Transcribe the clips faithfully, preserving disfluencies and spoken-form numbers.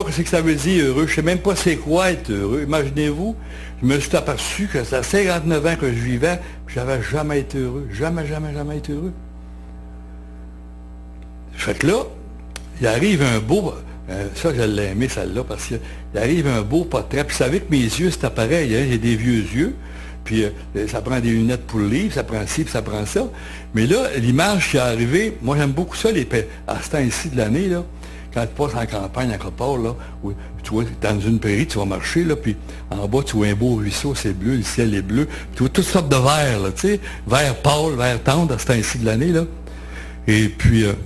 pas ce que ça veut dire, heureux. Je sais même pas c'est quoi être heureux. Imaginez-vous, je me suis aperçu que ça fait cinquante-neuf ans que je vivais, puis j'avais jamais été heureux. Jamais, jamais, jamais été heureux. Fait que là, il arrive un beau... Euh, ça, je l'ai aimé, celle-là, parce qu'il arrive un beau portrait. Puis vous savez que mes yeux, c'est pareil, hein, j'ai des vieux yeux. Puis euh, ça prend des lunettes pour le livre, ça prend ci, puis ça prend ça. Mais là, l'image qui est arrivée, moi j'aime beaucoup ça, les à ce temps-ci de l'année, là, quand tu passes en campagne, à quelque part, là, où tu vois, dans une prairie, tu vas marcher, là, puis en bas, tu vois un beau ruisseau, c'est bleu, le ciel est bleu. Puis tu vois toutes sortes de verts, là, tu sais, vert pâle, vert tendre à ce temps-ci de l'année, là. Et puis, euh,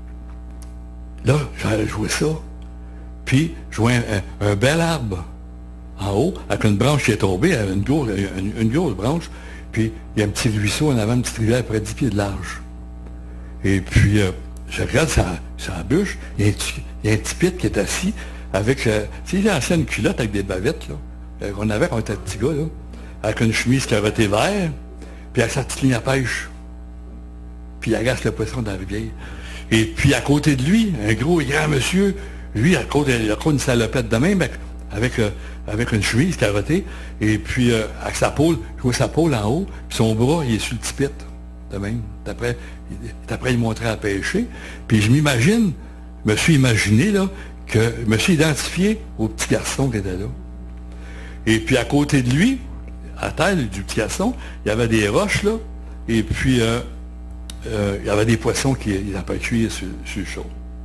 là, j'ai joué ça. Puis, je vois un, un, un bel arbre en haut, avec une branche qui est tombée, une grosse, une, une grosse branche, puis il y a un petit ruisseau en avant, une petite rivière à près de dix pieds de large. Et puis, euh, je regarde sa, sa bûche, il y, a un, il y a un petit pit qui est assis avec, euh, tu sais, il a ancien une culotte avec des bavettes, là, euh, qu'on avait quand on était petit gars, là, avec une chemise carottée vert, puis avec sa petite ligne à pêche. Puis il agace le poisson dans la rivière. Et puis, à côté de lui, un gros et grand monsieur, lui, à côté, il a une salopette de même, avec, euh, avec une chemise carottée, et puis euh, avec sa pôle, je vois sa pôle en haut, puis son bras, il est sur le petit pit, de même. D'après, d'après il montrait à pêcher. Puis je m'imagine, je me suis imaginé, là, que je me suis identifié au petit garçon qui était là. Et puis à côté de lui, à terre du petit garçon, il y avait des roches, là, et puis euh, euh, il y avait des poissons qui ils avaient cuire sur, sur le chaud.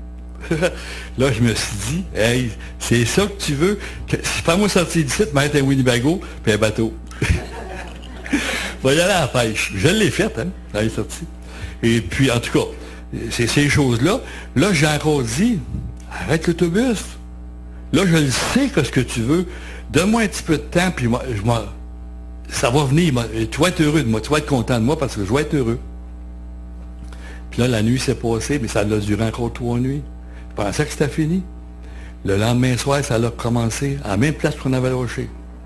Là, je me suis dit, hey, c'est ça que tu veux. Que, si pas moi sortir d'ici, mettre un Winnebago puis un bateau. Va y aller à la pêche. Je l'ai fait, hein, ça est sorti. Et puis, en tout cas, c'est ces choses-là. Là, j'ai encore dit, arrête l'autobus. Là, je le sais que ce que tu veux. Donne-moi un petit peu de temps, puis moi, je m'en. Ça va venir. Moi, tu vas être heureux de moi, tu vas être content de moi parce que je vais être heureux. Puis là, la nuit s'est passée, mais ça a duré encore trois nuits. Je pensais que c'était fini. Le lendemain soir, ça a recommencé, à la même place qu'on avait lâché.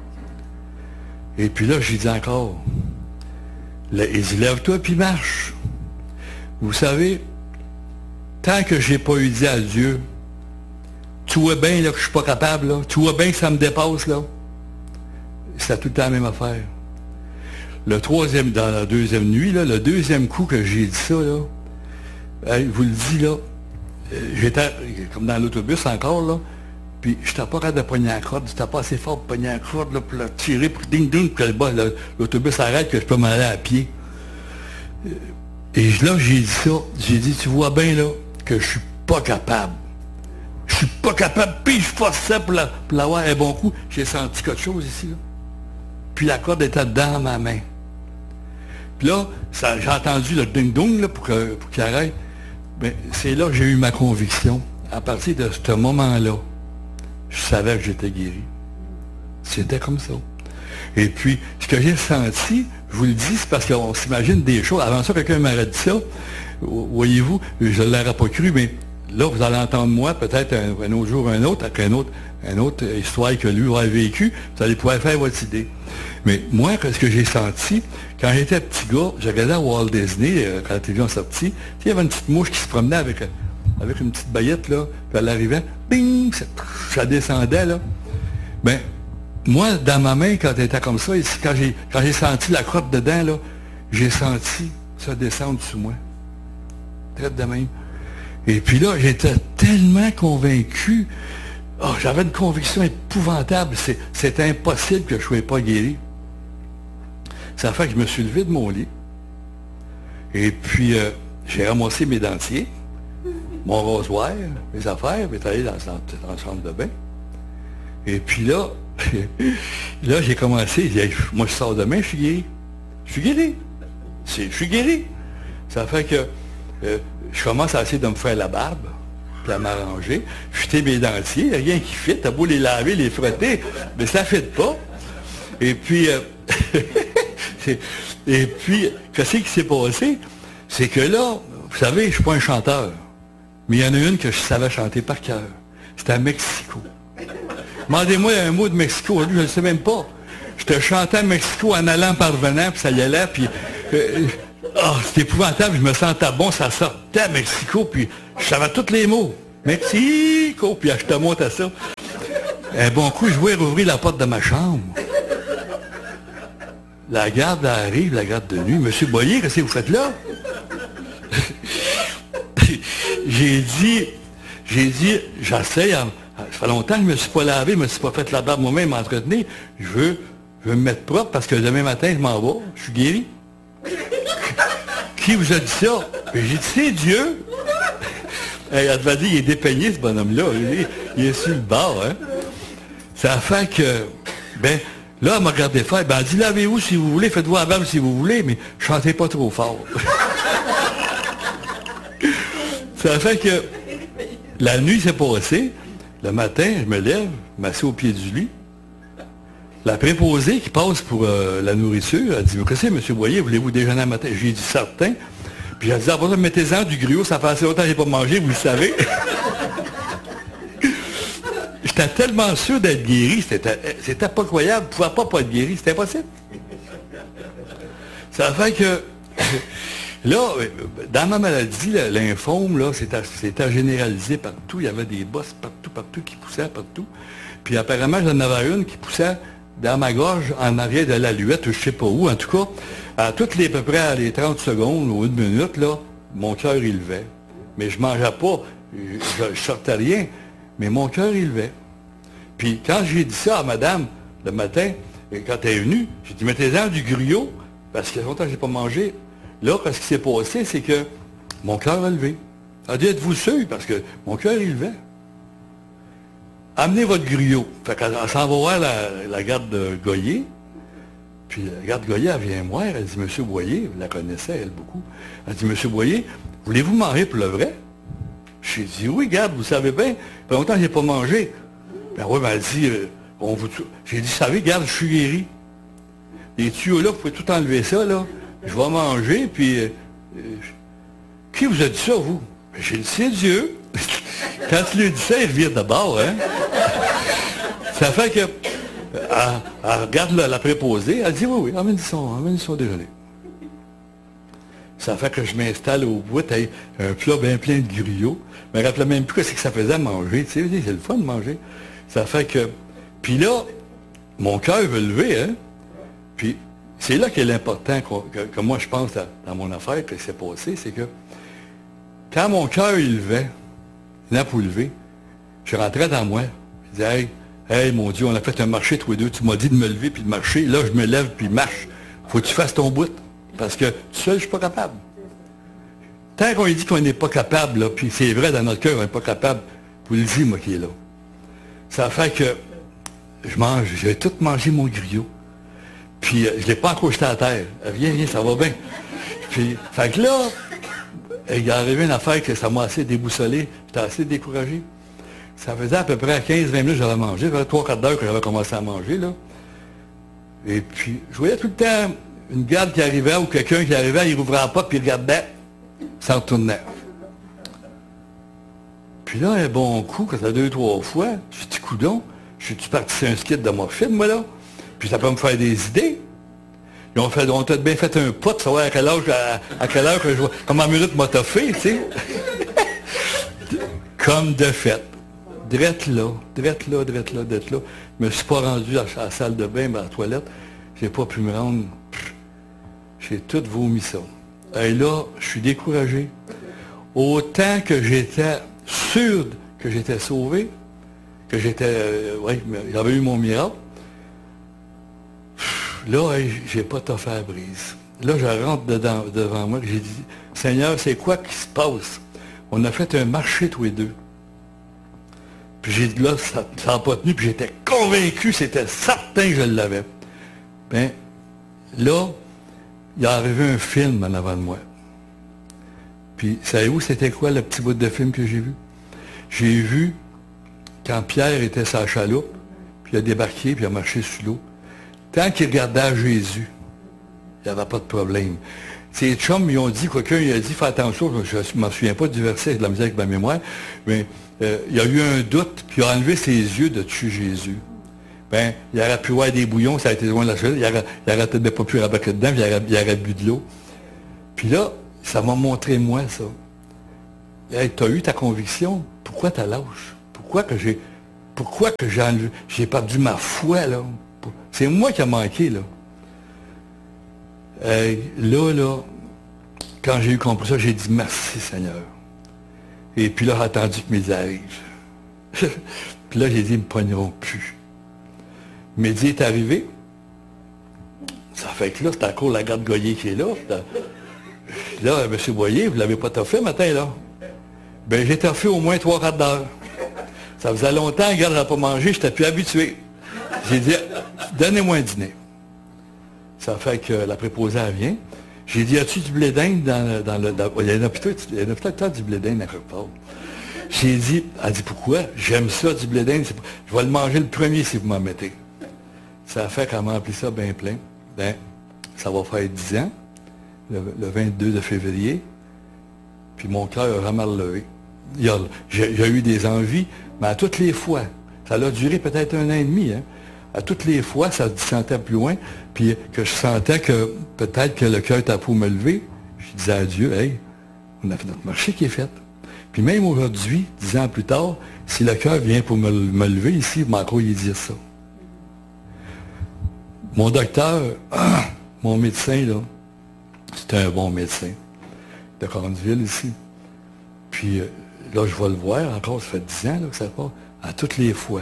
Et puis là, j'ai dit encore, là, il dit, lève-toi puis marche. Vous savez, tant que je n'ai pas eu dit à Dieu, tu vois bien là, que je ne suis pas capable, là, tu vois bien que ça me dépasse, là. C'est tout le temps la même affaire. Le troisième, dans la deuxième nuit, là, le deuxième coup que j'ai dit ça, là, je vous le dis, là, j'étais comme dans l'autobus encore, là, puis je n'étais pas capable de pogner la corde, j'étais pas assez fort pour pogner la corde, là, pour la tirer, pour ding ding, que l'autobus arrête, que je peux m'en aller à pied. Et là, j'ai dit ça, j'ai dit, tu vois bien, là, que je suis pas capable. Je suis pas capable, puis je forçais pour l'avoir la, un bon coup. J'ai senti quelque chose ici, là. Puis la corde était dans ma main. Puis là, j'ai entendu le ding-dong, là, pour qu'il pour qu'il arrête. Mais c'est là que j'ai eu ma conviction. À partir de ce moment-là, je savais que j'étais guéri. C'était comme ça. Et puis, ce que j'ai senti, je vous le dis, c'est parce qu'on s'imagine des choses. Avant ça, quelqu'un m'aurait dit ça. Voyez-vous, je ne l'aurais pas cru, mais là, vous allez entendre moi, peut-être un, un autre jour, un autre, avec un autre, une autre histoire que lui aurait vécu. Vous allez pouvoir faire votre idée. Mais moi, ce que j'ai senti, quand j'étais petit gars, je regardais à Walt Disney, quand la télévision sortit, il y avait une petite mouche qui se promenait avec, avec une petite baguette, là, puis elle arrivait, bing, ça descendait, là. Ben, moi, dans ma main, quand elle était comme ça, ici, quand j'ai quand j'ai senti la crotte dedans, là, j'ai senti ça descendre sous moi. Traite de même. Et puis là, j'étais tellement convaincu, oh, j'avais une conviction épouvantable, c'est impossible que je ne sois pas guéri. Ça fait que je me suis levé de mon lit. Et puis, euh, j'ai ramassé mes dentiers, mon rasoir, mes affaires, puis allé dans, dans, dans la chambre de bain. Et puis là, là, j'ai commencé, j'ai dit, moi, je sors demain, je suis guéri. Je suis guéri. Je suis guéri. Ça fait que euh, je commence à essayer de me faire la barbe, puis à m'arranger. Jeter mes dentiers, rien qui fit. T'as beau les laver, les frotter, mais ça ne fit pas. Et puis... Euh, Et puis, qu'est-ce qui s'est passé? C'est que là, vous savez, je ne suis pas un chanteur, mais il y en a une que je savais chanter par cœur. C'était à Mexico. Demandez-moi un mot de Mexico, je ne le sais même pas. Je te chantais à Mexico en allant parvenant, puis ça y allait, puis... Euh, oh, c'était épouvantable, je me sentais bon, ça sortait à Mexico, puis je savais tous les mots. Mexico, puis je te montre à ça. un bon coup, je voulais rouvrir la porte de ma chambre. La garde elle arrive, la garde de nuit. Monsieur Boyer, qu'est-ce que vous faites là? J'ai dit, j'ai dit, j'essaie, ça fait longtemps que je ne me suis pas lavé, je ne me suis pas fait la barbe moi-même, m'entretenir. Je veux, je veux me mettre propre parce que demain matin, je m'en vais, je suis guéri. Qui vous a dit ça? J'ai dit, c'est Dieu. Hey, elle devait dire, il est dépeigné, ce bonhomme-là. Il, il est sur le bord, hein. Ça a fait que, ben, là, elle m'a regardé faire, ben, elle dit, lavez-vous si vous voulez, faites-vous la barbe si vous voulez, mais chantez pas trop fort. Ça fait que la nuit s'est passée. Le matin, je me lève, je m'assieds au pied du lit. La préposée qui passe pour euh, la nourriture, elle dit, qu'est-ce que c'est, M. Boyer, voulez-vous déjeuner le matin? J'ai dit, certain. Puis elle dit, ah, bon, mettez-en du griot, ça fait assez longtemps que je n'ai pas mangé, vous le savez. J'étais tellement sûr d'être guéri, c'était, c'était pas croyable, je ne pouvais pas pas être guéri, c'était impossible. Ça fait que... Là, dans ma maladie, lymphome, là, c'était, c'était généralisé partout. Il y avait des bosses partout, partout, qui poussaient partout. Puis apparemment, j'en avais une qui poussait dans ma gorge, en arrière de l'aluette, je ne sais pas où. En tout cas, à toutes les, à peu près à les trente secondes ou une minute, là, mon cœur, il levait. Mais je ne mangeais pas, je ne sortais rien, mais mon cœur, il levait. Puis quand j'ai dit ça à madame, le matin, quand elle est venue, j'ai dit, mettez-en du griot, parce qu'il y a longtemps que je n'ai pas mangé. Là, ce qui s'est passé, c'est que mon cœur a levé. Elle a dit, êtes-vous sûr? Parce que mon cœur, il levait. Amenez votre griot. Fait qu'elle s'en va voir la, la garde de Goyer. Puis la garde Goyer, elle vient me voir. Elle dit, Monsieur Boyer, vous la connaissez, elle, beaucoup. Elle dit, Monsieur Boyer, voulez-vous manger pour le vrai? J'ai dit, oui, garde, vous savez bien. Ça fait longtemps que je n'ai pas mangé. Ben oui, ben, elle dit, euh, on vous... J'ai dit, savez, garde, je suis guéri. Les tuyaux-là, vous pouvez tout enlever ça, là. Je vais manger, puis... Euh, qui vous a dit ça, vous? J'ai dit, c'est Dieu. Quand tu lui dis ça, il revient d'abord, hein? Ça fait que... Elle, elle regarde la, la préposée, elle dit, oui, oui, emmène son, emmène son déjeuner. Ça fait que je m'installe au bout, avec un plat bien plein de griots. Je me rappelais même plus ce que ça faisait à manger, tu sais, c'est le fun de manger. Ça fait que... Puis là, mon cœur veut lever, hein? Puis... C'est là qu'est l'important que, que moi je pense à, dans mon affaire que s'est passé, c'est que quand mon cœur il levait, là pour lever, je rentrais dans moi, je disais, hey, hey mon Dieu, on a fait un marché tous les deux, tu m'as dit de me lever puis de marcher, là je me lève puis marche. Faut que tu fasses ton bout, parce que tout seul je suis pas capable. Tant qu'on dit qu'on n'est pas capable, là, puis c'est vrai dans notre cœur, on n'est pas capable, vous le dites, moi qui est là. Ça fait que je mange, j'ai tout mangé mon griot. Puis, euh, je ne l'ai pas encore jeté à terre. Euh, viens, viens, ça va bien. Puis, fait que là, il est arrivé une affaire que ça m'a assez déboussolé. J'étais assez découragé. Ça faisait à peu près quinze vingt minutes que j'avais mangé. Ça faisait trois quarts d'heure que j'avais commencé à manger, là. Et puis, je voyais tout le temps une garde qui arrivait ou quelqu'un qui arrivait, il rouvrait la porte, puis il regardait, ça retournait. Puis là, un bon coup, quand ça a deux, trois fois, j'ai dit, coudonc, je suis parti sur un skit de morphine, moi, là. Puis ça peut me faire des idées. Ils ont fait, on t'a bien fait un pot, savoir à quelle heure, à, à quelle heure que je vois, comment minute m'a toffé, tu sais. Comme de fait. Drette là, drette là, drette là, drette là. Je me suis pas rendu à la salle de bain, à la toilette. J'ai pas pu me rendre. J'ai tout vomi ça. Et là, je suis découragé. Autant que j'étais sûr que j'étais sauvé, que j'étais, euh, oui, j'avais eu mon miracle. Là, j'ai pas toffé à la brise. Là, je rentre dedans, devant moi et j'ai dit, Seigneur, c'est quoi qui se passe? On a fait un marché tous les deux. Puis j'ai dit, là, ça n'a pas tenu, puis j'étais convaincu, c'était certain que je l'avais. Bien, là, il est arrivé un film en avant de moi. Puis, savez-vous, c'était quoi le petit bout de film que j'ai vu? J'ai vu quand Pierre était sur la chaloupe, puis il a débarqué, puis il a marché sur l'eau. Tant qu'il regardait à Jésus, il n'y avait pas de problème. Ces chums, ils ont dit, quelqu'un il a dit, fais attention, je ne m'en souviens pas du verset, j'ai de la misère avec ma mémoire, mais euh, il y a eu un doute, puis il a enlevé ses yeux de dessus Jésus. Ben, il aurait pu voir des bouillons, ça a été loin de la chose, il aurait, il aurait peut-être pas pu rabattre dedans, puis il aurait, il aurait bu de l'eau. Puis là, ça m'a montré moi, ça. Hey, tu as eu ta conviction, pourquoi tu lâches? Pourquoi que j'ai... pourquoi que j'ai enlevé, j'ai perdu ma foi, là? C'est moi qui a manqué, là. Euh, là, là, quand j'ai eu compris ça, j'ai dit merci, Seigneur. Et puis là, j'ai attendu que Midi arrive. Puis là, j'ai dit, ils ne me pogneront plus. Midi est arrivé. Ça fait que là, c'est encore la garde Goyer qui est là. Là, M. Boyer, vous ne l'avez pas toffé matin, là? Ben, j'ai toffé au moins trois quarts d'heure. Ça faisait longtemps, regarde, elle n'a pas mangé, je n'étais plus habitué. J'ai dit, donnez-moi un dîner. Ça fait que la préposée, elle vient. J'ai dit, as-tu du blé d'Inde dans, dans le... Dans, il y a un hôpital, il y a un hôpital qui a du blé d'Inde à quelque part. J'ai dit, elle dit, pourquoi? J'aime ça, du blé d'Inde. Je vais le manger le premier si vous m'en mettez. Ça fait qu'elle m'a rempli ça bien plein. Ben, ça va faire dix ans, le, le vingt-deux de février. Puis mon cœur a vraiment relevé. J'ai eu des envies, mais à toutes les fois, ça a duré peut-être un an et demi, hein. À toutes les fois, ça se sentait plus loin, puis que je sentais que peut-être que le cœur était pour me lever. Je disais à Dieu, hey, on a fait notre marché qui est fait. Puis même aujourd'hui, dix ans plus tard, si le cœur vient pour me, me lever ici, je m'en crois y dire ça. Mon docteur, ah, mon médecin, là, c'était un bon médecin de Corneville ici. Puis là, je vais le voir encore, ça fait dix ans là, que ça passe, à toutes les fois.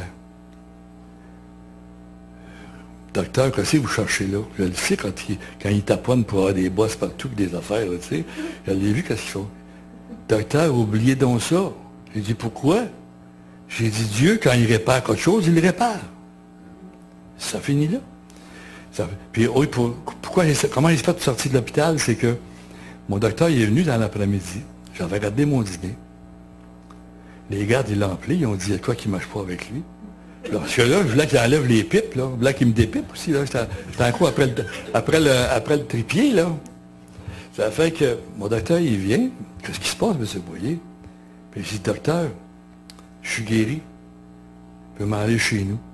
Docteur, qu'est-ce que vous cherchez là? Je le sais quand il, quand il taponne pour avoir des bosses partout et des affaires, là, tu sais. Je l'ai vu, qu'est-ce qu'il fait. Docteur, oubliez donc ça. J'ai dit, pourquoi? J'ai dit, Dieu, quand il répare quelque chose, il le répare. Ça finit là. Ça, puis, oui, pour, pourquoi, comment il s'est fait sortir de l'hôpital? C'est que mon docteur, il est venu dans l'après-midi. J'avais regardé mon dîner. Les gardes, ils l'ont appelé, ils ont dit, il y a quoi qui ne marche pas avec lui? Là, parce que là, je voulais qu'il enlève les pipes, là. Je voulais qu'il me dépipe aussi, là. J'étais en coup après le, après, le, après le trépied, là. Ça fait que mon docteur, il vient. Qu'est-ce qui se passe, M. Boyer? Puis je dis, docteur, je suis guéri. Je peux m'en aller chez nous.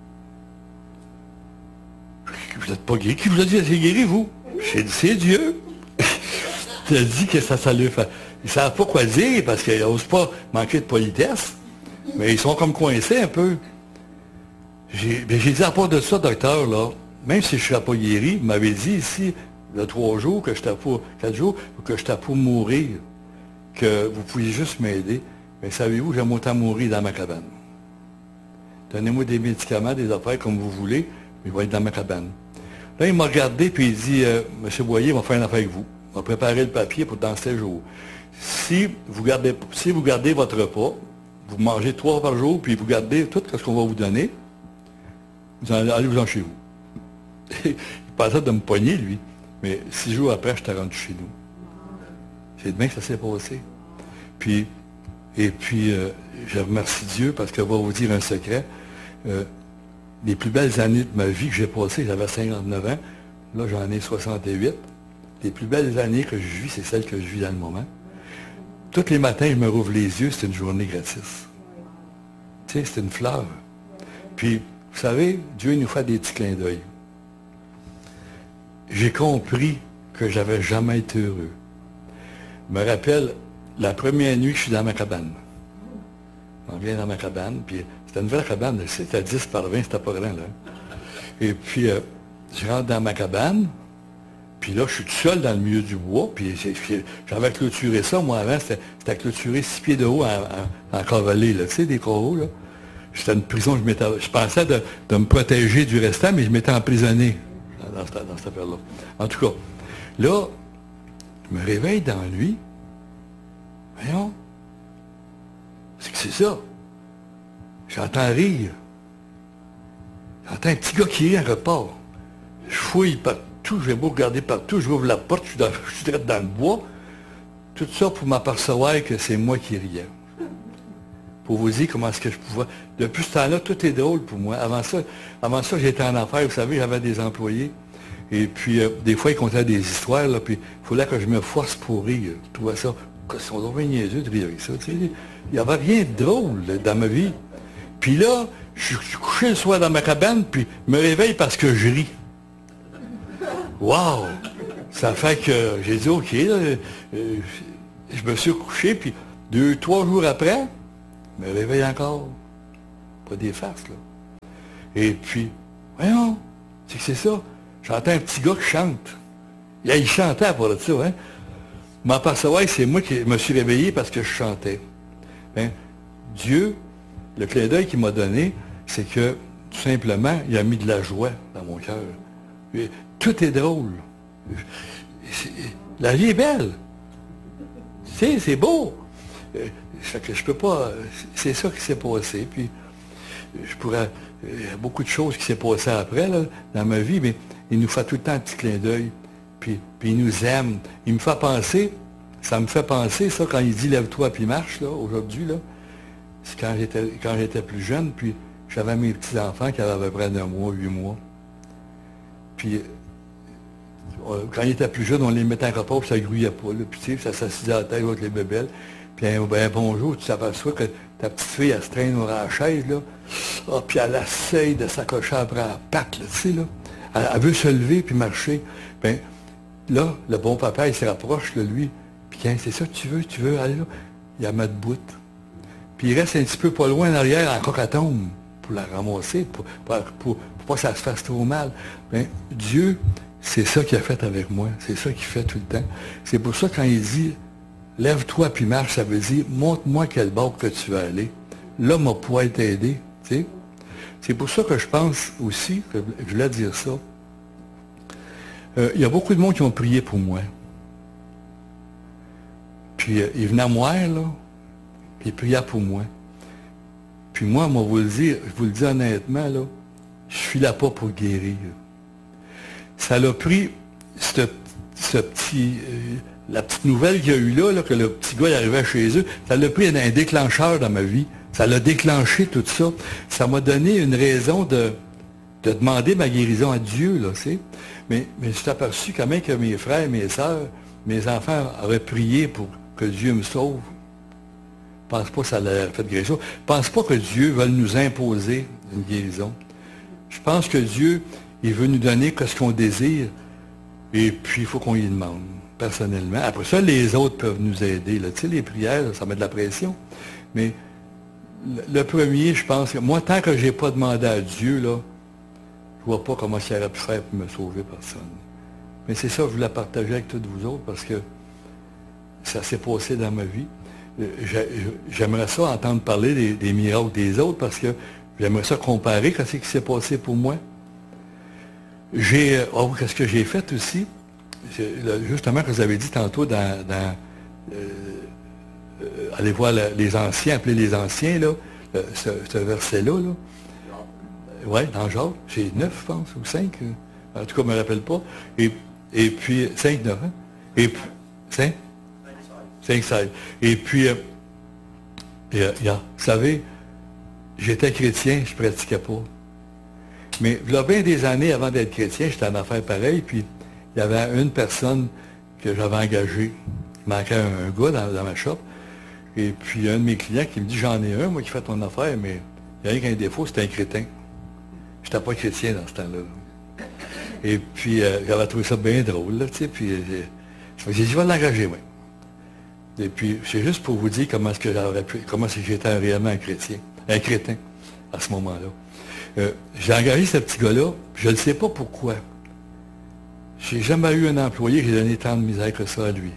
Vous n'êtes pas guéri. Qui vous a dit que c'est guéri, vous? J'ai dit, c'est Dieu. Il a dit que ça, ça lui fait. Ils ne savent pas quoi dire parce qu'ils n'osent pas manquer de politesse. Mais ils sont comme coincés un peu. J'ai dit à part de ça, docteur, là, même si je ne serais pas guéri, il m'avait dit ici, il y a trois jours, que j'étais pour, quatre jours, que j'étais pour mourir, que vous pouviez juste m'aider. Mais savez-vous, j'aime autant mourir dans ma cabane. Donnez-moi des médicaments, des affaires comme vous voulez, mais il va être dans ma cabane. Là, il m'a regardé, puis il dit, euh, M. Boyer, il va faire une affaire avec vous. Il va préparer le papier pour dans sept jours. Si vous gardez, si vous gardez votre repas, vous mangez trois fois par jour, puis vous gardez tout ce qu'on va vous donner, vous allez, allez-vous-en chez vous. Il pensait de me pogner, lui. Mais six jours après, je t'ai rendu chez nous. C'est demain que ça s'est passé. Puis, et puis, euh, je remercie Dieu parce que je vais vous dire un secret. Euh, les plus belles années de ma vie que j'ai passées, j'avais cinquante-neuf ans. Là, j'en ai soixante-huit. Les plus belles années que je vis, c'est celles que je vis dans le moment. Tous les matins, je me rouvre les yeux, c'est une journée gratis. Tu sais, c'est une fleur. Puis, vous savez, Dieu nous fait des petits clins d'œil. J'ai compris que j'avais jamais été heureux. Je me rappelle la première nuit que je suis dans ma cabane. On vient dans ma cabane, puis c'était une vraie cabane, c'était dix par vingt, c'était pas grand, là. Et puis, euh, je rentre dans ma cabane, puis là, je suis tout seul dans le milieu du bois, puis j'avais clôturé ça, moi, avant, c'était clôturé six pieds de haut en, en, en cavalier, là, tu sais, des coraux, là. C'était une prison, je, je pensais de, de me protéger du restant, mais je m'étais emprisonné dans, dans, cette, dans cette affaire-là. En tout cas, là, je me réveille dans la nuit. Voyons. C'est que c'est ça. J'entends rire. J'entends un petit gars qui rit en repart. Je fouille partout, j'ai beau regarder partout, j'ouvre la porte, je suis, dans, je suis dans le bois. Tout ça pour m'apercevoir que c'est moi qui riais. Pour vous dire comment est-ce que je pouvais. Depuis ce temps-là, tout est drôle pour moi. Avant ça, avant ça, j'étais en affaires, vous savez, j'avais des employés. Et puis, euh, des fois, ils contaient des histoires, là, puis il fallait que je me force pour rire. Je trouvais ça, ils sont donc bien niaiseux de rire avec ça. Tu sais. Il n'y avait rien de drôle là, dans ma vie. Puis là, je suis couché le soir dans ma cabane, puis je me réveille parce que je ris. Wow! Ça fait que j'ai dit, OK, là, euh, je me suis couché, puis deux, trois jours après, je me réveille encore. pas des farces, là. Et puis, voyons, c'est que c'est ça. J'entends un petit gars qui chante. Là, il chantait à part de ça, hein. M'apercevoir que c'est moi qui me suis réveillé parce que je chantais. Ben, Dieu, le clin d'œil qu'il m'a donné, c'est que, tout simplement, il a mis de la joie dans mon cœur. Tout est drôle. La vie est belle. Tu sais, c'est beau. Je peux pas... C'est ça qui s'est passé. Puis, je pourrais... Il y a beaucoup de choses qui s'est passé après, là, dans ma vie, mais il nous fait tout le temps un petit clin d'œil. Puis, puis il nous aime. Il me fait penser, ça me fait penser, ça, quand il dit « Lève-toi puis marche », là, aujourd'hui, là. C'est quand j'étais quand j'étais plus jeune, puis j'avais mes petits-enfants qui avaient à peu près neuf mois, huit mois. Puis, quand ils étaient plus jeunes, on les mettait en repas, puis ça ne grouillait pas, là. Puis, tu sais, ça s'assisait à la tête avec les bébelles. Puis, un, ben, bonjour, tu t'aperçois que ta petite fille, elle se traîne au la chaise, là. Ah, puis elle essaye de s'accrocher après la patte, là, tu sais, là. Elle, elle veut se lever puis marcher. Bien, là, le bon papa, il se rapproche de lui. Puis, quand c'est ça que tu veux, tu veux aller là, il la met debout. Puis, il reste un petit peu pas loin en arrière, en cocatombe, pour la ramasser, pour, pour, pour, pour pas que ça se fasse trop mal. Bien, Dieu, c'est ça qu'il a fait avec moi. C'est ça qu'il fait tout le temps. C'est pour ça, quand il dit « Lève-toi puis marche », ça veut dire « Montre-moi quel bord que tu veux aller. Là, moi, pourrais t'aider. » Tu sais? C'est pour ça que je pense aussi, que je voulais dire ça. Euh, il y a beaucoup de monde qui ont prié pour moi. Puis, euh, ils venaient à moi, là, puis ils priaient pour moi. Puis moi, moi, vous le dire, je vous le dis honnêtement, là, je suis là pas pour guérir. Ça l'a pris, ce, ce petit, euh, la petite nouvelle qu'il y a eu là, là, que le petit gars il arrivait chez eux, ça l'a pris un, un déclencheur dans ma vie. Ça l'a déclenché tout ça. Ça m'a donné une raison de, de demander ma guérison à Dieu, là, tu sais. Mais, mais je suis aperçu quand même que mes frères, mes sœurs, mes enfants auraient prié pour que Dieu me sauve. Je ne pense pas que ça l'a fait guérison. Je ne pense pas que Dieu veuille nous imposer une guérison. Je pense que Dieu, il veut nous donner ce qu'on désire, et puis il faut qu'on y demande, personnellement. Après ça, les autres peuvent nous aider. Là. Tu sais, les prières, ça met de la pression. Mais le premier, je pense que moi, tant que je n'ai pas demandé à Dieu, là, je ne vois pas comment il aurait pu faire pour me sauver personne. Mais c'est ça que je voulais partager avec toutes vous autres, parce que ça s'est passé dans ma vie. J'aimerais ça entendre parler des, des miracles des autres, parce que j'aimerais ça comparer ce qui s'est passé pour moi. J'ai, oh, qu'est-ce que j'ai fait aussi? Justement, que vous avez dit tantôt dans, dans euh, euh, allez voir la, les anciens, appeler les anciens, là, euh, ce, ce verset-là, là. Oui, dans Jacques, c'est neuf, je pense, ou cinq. En tout cas, je ne me rappelle pas. Et, et puis, cinq, neuf, hein? Et puis, cinq? cinq, seize. Et puis, euh, et, euh, yeah, vous savez, j'étais chrétien, je ne pratiquais pas. Mais il y a bien des années avant d'être chrétien, j'étais en affaire pareille, puis il y avait une personne que j'avais engagée. Il manquait un, un gars dans, dans ma shop. Et puis, un de mes clients qui me dit, j'en ai un, moi, qui fait ton affaire, mais il n'y a rien qu'un défaut, c'était un crétin. Je n'étais pas chrétien dans ce temps-là. Et puis, euh, j'avais trouvé ça bien drôle, là, tu sais, puis euh, j'ai dit, je vais l'engager, moi. Et puis, c'est juste pour vous dire comment est-ce que j'aurais pu, comment est-ce que j'étais réellement un chrétien, un crétin, à ce moment-là. Euh, j'ai engagé ce petit gars-là, puis je ne sais pas pourquoi. J'ai jamais eu un employé qui a donné tant de misère que ça à lui.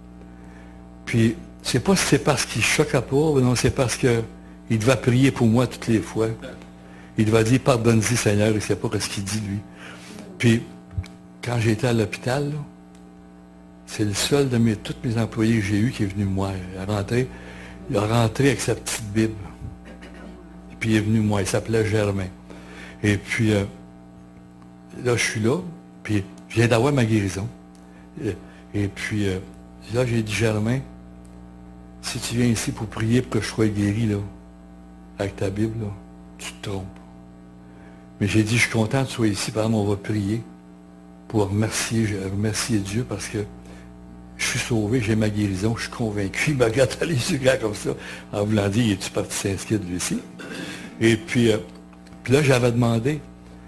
Puis, je ne sais pas si c'est parce qu'il ne choquait pas, ou non, c'est parce qu'il devait prier pour moi toutes les fois. Il devait dire, pardonne-y, Seigneur, il ne sait pas ce qu'il dit, lui. Puis, quand j'étais à l'hôpital, c'est le seul de mes, tous mes employés que j'ai eu qui est venu me voir. Il a rentré, il a rentré avec sa petite Bible. Et puis, il est venu me voir. Il s'appelait Germain. Et puis, euh, là, je suis là. Puis, je viens d'avoir ma guérison. Et, et puis, euh, là, j'ai dit, Germain, si tu viens ici pour prier pour que je sois guéri, là, avec ta Bible, là, tu te trompes. Mais j'ai dit, je suis content que tu sois ici, par exemple, on va prier pour remercier, remercier Dieu parce que je suis sauvé, j'ai ma guérison, je suis convaincu. Il me regarde les yeux grands comme ça, en voulant dire, es-tu parti s'inscrire lui aussi? Et puis, euh, puis là, j'avais demandé,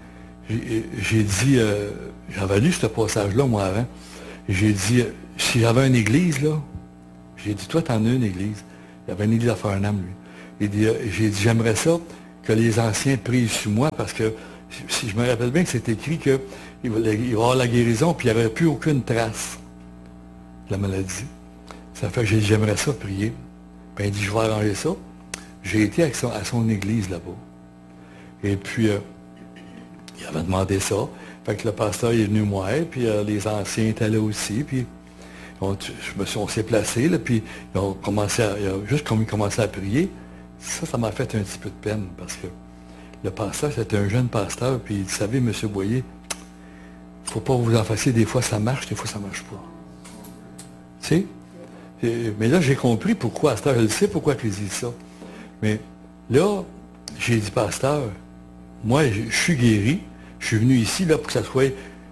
j'ai dit, euh, j'avais lu ce passage-là, moi, avant. J'ai dit, euh, si j'avais une église, là, j'ai dit, toi, t'en as une église. Il y avait une église à Farnham, lui. J'ai dit, euh, j'ai dit, j'aimerais ça que les anciens prient sur moi, parce que si je me rappelle bien que c'est écrit qu'il va y avoir la guérison, puis il n'y aurait plus aucune trace de la maladie. Ça fait que j'ai dit, j'aimerais ça prier. Puis il dit, je vais arranger ça. J'ai été avec son, à son église là-bas. Et puis, euh, il avait demandé ça. Fait que le pasteur est venu moi, puis euh, les anciens étaient là aussi, puis on, je me suis, on s'est placés, là, puis ils ont commencé à, juste comme ils commençaient à prier, ça, ça m'a fait un petit peu de peine, parce que le pasteur, c'était un jeune pasteur, puis il dit, vous savez, M. Boyer, il ne faut pas vous en fasser, des fois ça marche, des fois ça ne marche pas. Tu sais? Et, mais là, j'ai compris pourquoi, pasteur, je le sais pourquoi il dit ça. Mais là, j'ai dit, pasteur, moi, je, je suis guéri, je suis venu ici là, pour que ça soit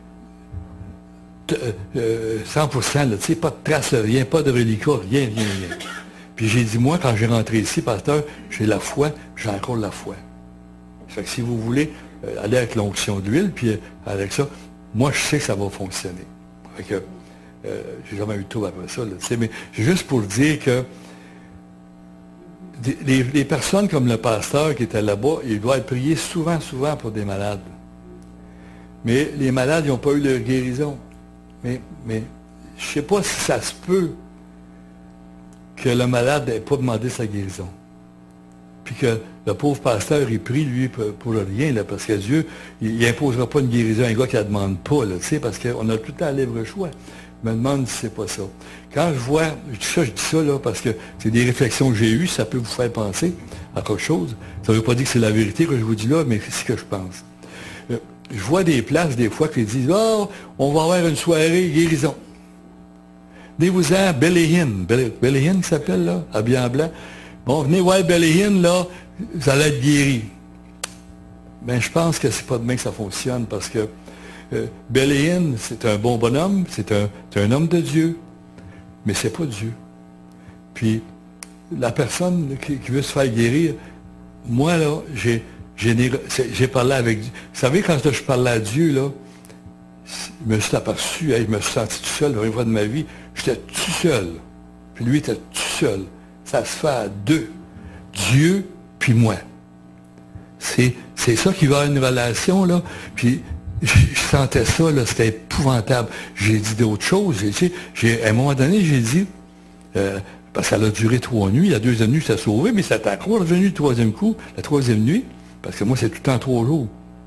euh, cent pour cent, là, pas de trace, rien, pas de reliquat, rien, rien, rien. Puis j'ai dit, moi, quand j'ai rentré ici, pasteur, j'ai la foi, j'ai encore la foi. Fait que si vous voulez euh, aller avec l'onction d'huile, puis euh, avec ça, moi, je sais que ça va fonctionner. Fait que euh, j'ai jamais eu de trouble après ça, là, mais juste pour dire que les, les personnes comme le pasteur qui était là-bas, ils doivent prier souvent, souvent pour des malades. Mais les malades, ils n'ont pas eu leur guérison. Mais, mais je ne sais pas si ça se peut que le malade n'ait pas demandé sa guérison. Puis que le pauvre pasteur, il prie, lui, pour, pour rien, là, parce que Dieu, il n'imposera pas une guérison à un gars qui ne la demande pas, là, parce qu'on a tout le temps à libre choix. Je me demande si c'est pas ça. Quand je vois, je dis ça, je dis ça, là, parce que c'est des réflexions que j'ai eues, ça peut vous faire penser à quelque chose. Ça ne veut pas dire que c'est la vérité que je vous dis là, mais c'est ce que je pense. Euh, je vois des places, des fois, qui disent, oh, on va avoir une soirée guérison. Venez-vous-en, Belléine. Belléine, qui s'appelle, là, habillé en blanc. Bon, venez voir Belléine, là, vous allez être guéri. Ben, je pense que c'est pas demain que ça fonctionne, parce que euh, Belléine, c'est un bon bonhomme, c'est un, un homme de Dieu, mais c'est pas Dieu. Puis, la personne qui, qui veut se faire guérir, moi, là, j'ai j'ai parlé avec Dieu. Vous savez, quand je parlais à Dieu, là, je me suis aperçu, hey, je me suis senti tout seul, la première fois de ma vie, j'étais tout seul. Puis lui était tout seul. Ça se fait à deux. Dieu, puis moi. C'est ça qui va avoir une relation, là. Puis, je, je sentais ça, là, c'était épouvantable. J'ai dit d'autres choses. J'ai, à un moment donné, j'ai dit, euh, parce qu'elle a duré trois nuits, la deuxième nuit, ça s'est sauvé, mais ça t'a encore revenu le troisième coup, la troisième nuit, parce que moi, c'est tout le temps trois jours.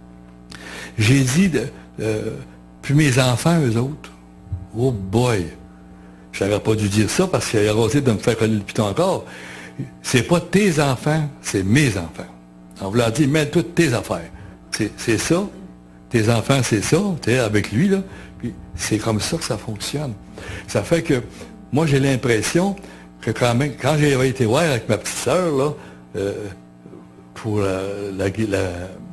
J'ai dit, de, euh, puis mes enfants, eux autres, oh boy, je n'aurais pas dû dire ça parce qu'il a osé de me faire coller le piton encore. C'est pas tes enfants, c'est mes enfants. On vous l'a dit, mets toutes tes affaires. C'est ça. Tes enfants, c'est ça, tu sais, avec lui, là. Puis c'est comme ça que ça fonctionne. Ça fait que, moi, j'ai l'impression que quand même, quand j'ai été voir avec ma petite sœur, là, euh, pour la, la, la,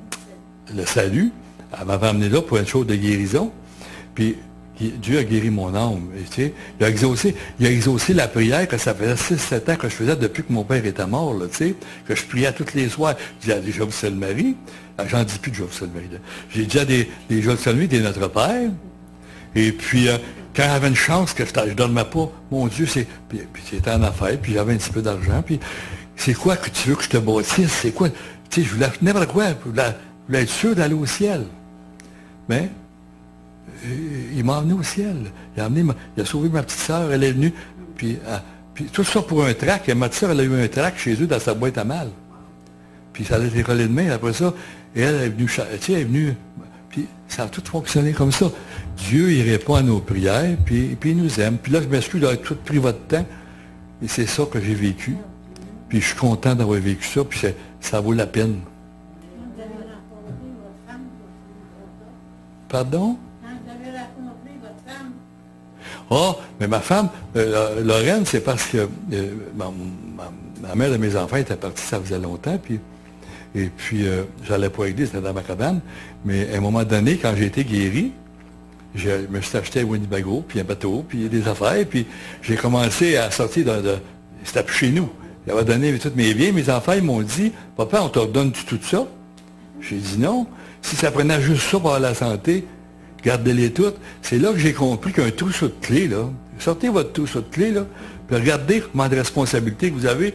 le salut, elle m'avait amené là pour une chose de guérison. Puis, Dieu a guéri mon âme. Tu sais, il, a exaucé, il a exaucé la prière que ça faisait six sept ans que je faisais depuis que mon père était mort, là, tu sais, que je priais tous les soirs. Je disais, je vous salue Marie. J'en dis plus de je vous salue Marie. J'ai déjà des, des je vous salue des Notre Père. Et puis, euh, quand j'avais une chance que je ne dormais pas, mon Dieu, c'est. Puis, puis j'étais en affaires, puis j'avais un petit peu d'argent. Puis, c'est quoi que tu veux que je te bâtisse? C'est quoi? Tu sais, je voulais n'importe quoi. Je voulais, je voulais être sûr d'aller au ciel. Mais, il m'a emmené au ciel. Il a, amené, il a sauvé ma petite sœur, elle est venue. Puis, euh, puis tout ça pour un trac. Ma petite sœur, elle a eu un trac chez eux dans sa boîte à mal. Puis ça a été collé de main. Après ça, et elle est venue, tu sais, elle est venue. Puis ça a tout fonctionné comme ça. Dieu, il répond à nos prières, puis, puis il nous aime. Puis là, je m'excuse d'avoir tout pris votre temps. Et c'est ça que j'ai vécu. Puis je suis content d'avoir vécu ça, puis ça vaut la peine. Pardon? Ah, oh, mais ma femme, euh, Lorraine, c'est parce que euh, ma, ma, ma mère de mes enfants était partie, ça faisait longtemps, puis, et puis euh, j'allais pas à l'église, c'était dans ma cabane, mais à un moment donné, quand j'ai été guéri, je me suis acheté un Winnebago, puis un bateau, puis des affaires, puis j'ai commencé à sortir de... de c'était plus chez nous. J'avais donné tous mes biens, mes enfants, ils m'ont dit, « Papa, on te redonne tout ça? » J'ai dit non. Si ça prenait juste ça pour la santé, gardez-les toutes. C'est là que j'ai compris qu'un trousseau de clés, là, sortez votre trousseau de clés, là, puis regardez comment de responsabilité que vous avez.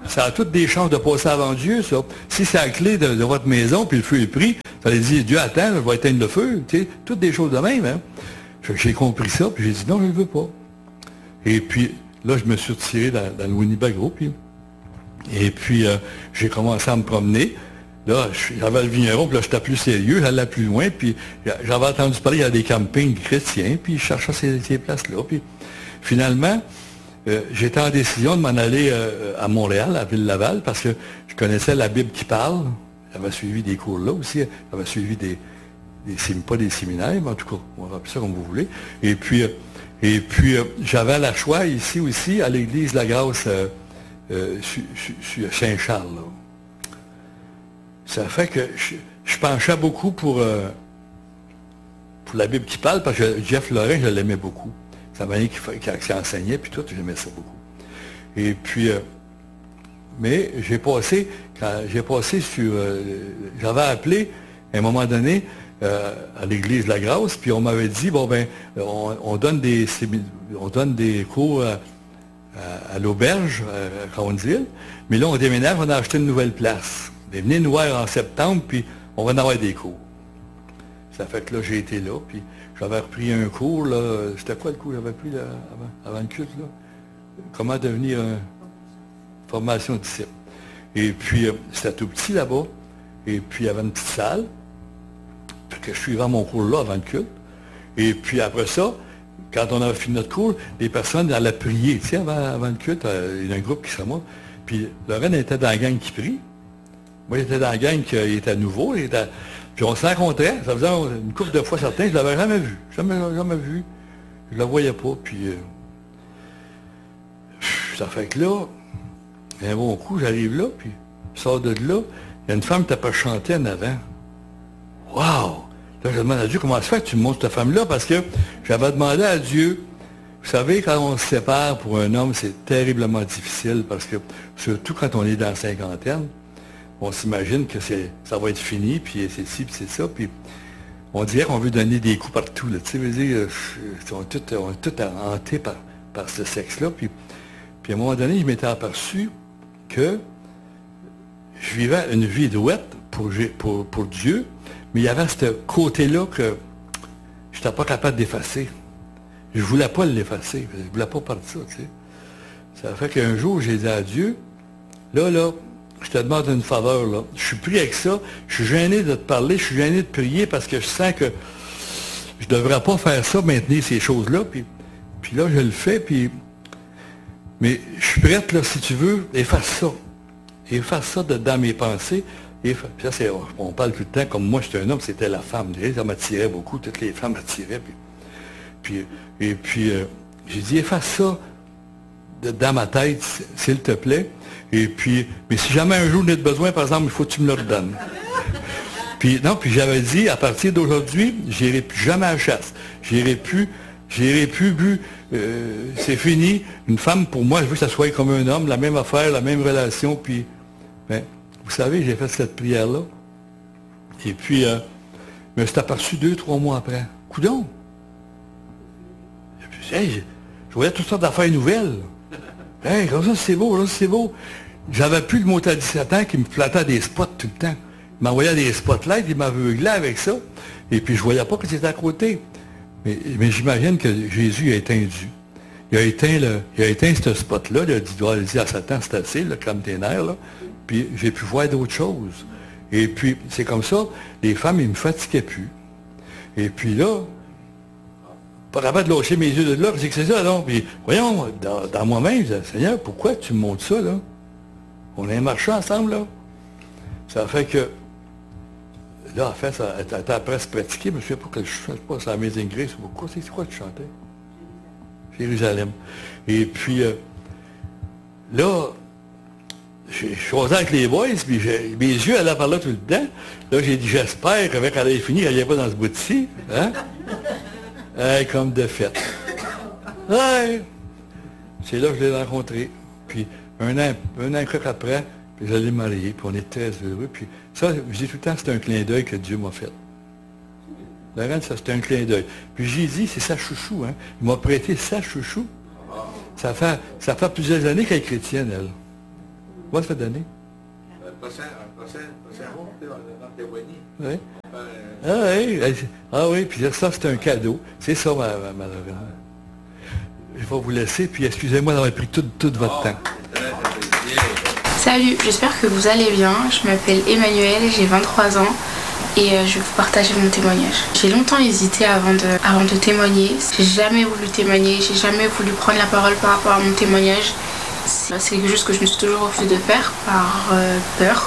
Ça a toutes des chances de passer avant Dieu, ça. Si c'est la clé de, de votre maison, puis le feu est pris, ça allez dire, Dieu, attends, je vais éteindre le feu. Tu sais, toutes des choses de même, hein. J'ai compris ça, puis j'ai dit, non, je ne le veux pas. Et puis, là, je me suis retiré dans, dans le Winnebago, puis... Et puis, euh, j'ai commencé à me promener. Là, j'avais le vigneron, puis là, j'étais plus sérieux, j'allais plus loin, puis j'avais entendu parler, il y a des campings chrétiens, puis je cherchais ces, ces places-là. Puis, finalement, euh, j'étais en décision de m'en aller euh, à Montréal, à Ville-Laval, parce que je connaissais la Bible qui parle. J'avais suivi des cours là aussi. J'avais suivi des, des pas des séminaires, mais en tout cas, on va appeler ça comme vous voulez. Et puis, euh, et puis euh, j'avais la choix ici aussi, à l'église de la Grâce, euh, euh, sur, sur Saint-Charles. Là. Ça fait que je, je penchais beaucoup pour, euh, pour la Bible qui parle, parce que Jeff Lorrain, je l'aimais beaucoup. Ça m'a dit qu'il enseignait, puis tout, j'aimais ça beaucoup. Et puis, euh, mais j'ai passé, quand j'ai passé sur, euh, j'avais appelé, à un moment donné, euh, à l'église de la Grâce, puis on m'avait dit, bon ben, on, on donne des on donne des cours à, à, à l'auberge, à Ronville, mais là, on déménage, on a acheté une nouvelle place. Venez nous voir en septembre, puis on va en avoir des cours. Ça fait que là, j'ai été là, puis j'avais repris un cours, là. C'était quoi le cours que j'avais pris là, avant, avant le culte, là? Comment devenir un... formation de disciple. Et puis, euh, c'était tout petit là-bas. Et puis, il y avait une petite salle. Fait que je suivais mon cours là avant le culte. Et puis, après ça, quand on avait fini notre cours, les personnes allaient prier. Tu sais, avant, avant le culte, euh, il y a un groupe qui serait moi. Puis, Lorraine était dans la gang qui prie. Moi, j'étais dans la gang qui était nouveau. Il était... Puis, on se rencontrait. Ça faisait une couple de fois certains. Je ne l'avais jamais vu. Jamais, jamais vu. Je ne la voyais pas. Puis, euh... ça fait que là, un bon coup, j'arrive là, puis je sors de là, il y a une femme qui t'a pas chanté en avant. Wow! Là, je demande à Dieu, comment ça fait que tu me montres cette femme-là? Parce que j'avais demandé à Dieu, vous savez, quand on se sépare pour un homme, c'est terriblement difficile, parce que, surtout quand on est dans la cinquantaine, on s'imagine que c'est, ça va être fini, puis c'est ci, puis c'est ça, puis on dirait qu'on veut donner des coups partout, là. Tu sais, veux dire, on est tous, on est tous hantés par, par ce sexe-là, puis, puis à un moment donné, je m'étais aperçu que je vivais une vie douette pour, pour, pour Dieu, mais il y avait ce côté-là que je n'étais pas capable d'effacer. Je ne voulais pas l'effacer, je ne voulais pas partir de ça, tu sais. Ça fait qu'un jour, j'ai dit à Dieu, là, là, je te demande une faveur, là. Je suis pris avec ça, je suis gêné de te parler, je suis gêné de prier parce que je sens que je ne devrais pas faire ça, maintenir ces choses-là, puis, puis là, je le fais, puis... Mais je suis prête, là, si tu veux, efface ça. Efface ça de, dans mes pensées. Et ça, c'est, on parle tout le temps, comme moi, j'étais un homme, c'était la femme. Ça m'attirait beaucoup, toutes les femmes m'attiraient. Puis, puis, et puis, euh, j'ai dit, efface ça de, dans ma tête, s'il te plaît. Et puis, mais si jamais un jour, on a besoin, par exemple, il faut que tu me le redonnes. Puis, non, puis j'avais dit, à partir d'aujourd'hui, j'irai plus jamais à la chasse. J'irai plus, j'irai plus, bu. Euh, c'est fini. Une femme, pour moi, je veux que ça soit comme un homme, la même affaire, la même relation. Puis, ben, vous savez, j'ai fait cette prière-là. Et puis, euh, je me suis aperçu deux, trois mois après. Coudon! Et puis, hey, je, je voyais toutes sortes d'affaires nouvelles. Hey, comme ça, c'est beau, là, c'est beau. J'avais plus le mot à dix-sept ans qui me flattait des spots tout le temps. Il m'envoyait des spotlights, il m'aveuglait avec ça. Et puis, je voyais pas que c'était à côté. Mais, mais j'imagine que Jésus a éteint Dieu. Il a éteint, le, il a éteint ce spot-là. Il a dit, il doit le dire à Satan, c'est assez, là, comme tes nerfs, là. Puis j'ai pu voir d'autres choses. Et puis, c'est comme ça, les femmes, ils ne me fatiguaient plus. Et puis là, pas capable de lâcher mes yeux de là, c'est que c'est ça, non? Puis, voyons, dans, dans moi-même, je disais, Seigneur, pourquoi tu me montres ça, là? On a marché ensemble, là. Ça fait que, là, en fait, ça était après se pratiquer, mais je ne sais pas que je ne sais pas, c'est Amazing Grace ou pourquoi, c'est quoi que tu chantais? Jérusalem. Et puis, euh, là, je choisi avec les boys, puis mes yeux allaient par là tout le temps. Là, j'ai dit, j'espère qu'avec elle allait finir, elle n'y pas dans ce bout-ci. Hein? Hey, comme de fête. Ouais. C'est là que je l'ai rencontré. Puis, un an, un an et quelques après, puis je l'ai marié, puis on est très heureux. Puis ça, je dis tout le temps, c'est un clin d'œil que Dieu m'a fait. Lorraine, ça, c'était un clin d'œil. Puis j'ai dit, c'est sa chouchou, hein. Il m'a prêté sa chouchou. Ça fait, ça fait plusieurs années qu'elle est chrétienne, elle. Quoi, ça fait d'années? Le prochain, un prochain, prochain mois, on va témoigner. Oui. Euh, Ah oui, ah oui, puis ça, c'est un cadeau. C'est ça, ma, ma, ma Je vais vous laisser, puis excusez-moi d'avoir pris tout, tout votre oh, temps. Salut, j'espère que vous allez bien. Je m'appelle Emmanuelle, j'ai vingt-trois ans et je vais vous partager mon témoignage. J'ai longtemps hésité avant de, avant de témoigner. J'ai jamais voulu témoigner, j'ai jamais voulu prendre la parole par rapport à mon témoignage. C'est quelque chose que je me suis toujours refusé de faire par euh, peur.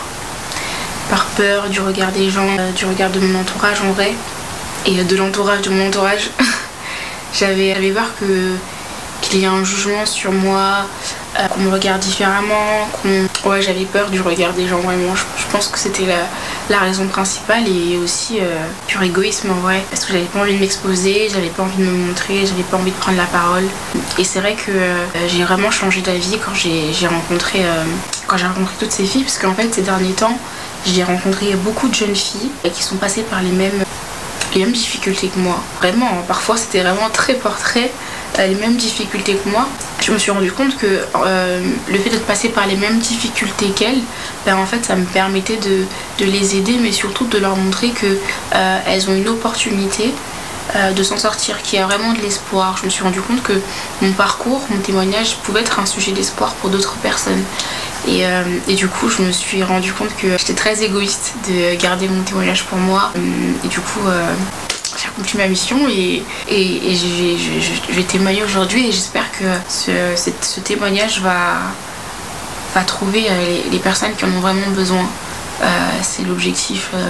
Par peur du regard des gens, euh, du regard de mon entourage en vrai, et de l'entourage de mon entourage. J'avais, j'avais peur que, qu'il y ait un jugement sur moi, euh, qu'on me regarde différemment, qu'on... Ouais, j'avais peur du regard des gens, vraiment. Je, je pense que c'était la, la raison principale, et aussi euh, pur égoïsme en vrai, parce que j'avais pas envie de m'exposer, j'avais pas envie de me montrer, j'avais pas envie de prendre la parole. Et c'est vrai que euh, j'ai vraiment changé d'avis quand j'ai, j'ai rencontré, euh, quand j'ai rencontré toutes ces filles, parce qu'en fait, ces derniers temps, j'ai rencontré beaucoup de jeunes filles qui sont passées par les mêmes, les mêmes difficultés que moi. Vraiment, parfois c'était vraiment très portrait, les mêmes difficultés que moi. Je me suis rendu compte que euh, le fait de passer par les mêmes difficultés qu'elles, ben en fait ça me permettait de, de les aider, mais surtout de leur montrer qu'elles euh, ont une opportunité euh, de s'en sortir, qu'il y a vraiment de l'espoir. Je me suis rendu compte que mon parcours, mon témoignage pouvait être un sujet d'espoir pour d'autres personnes. Et, euh, et du coup, je me suis rendu compte que j'étais très égoïste de garder mon témoignage pour moi. Et du coup, euh, j'ai accompli ma mission et, et, et je, je, je, je vais témoigner aujourd'hui. Et j'espère que ce, ce, ce témoignage va, va trouver les, les personnes qui en ont vraiment besoin. Euh, c'est l'objectif. Euh,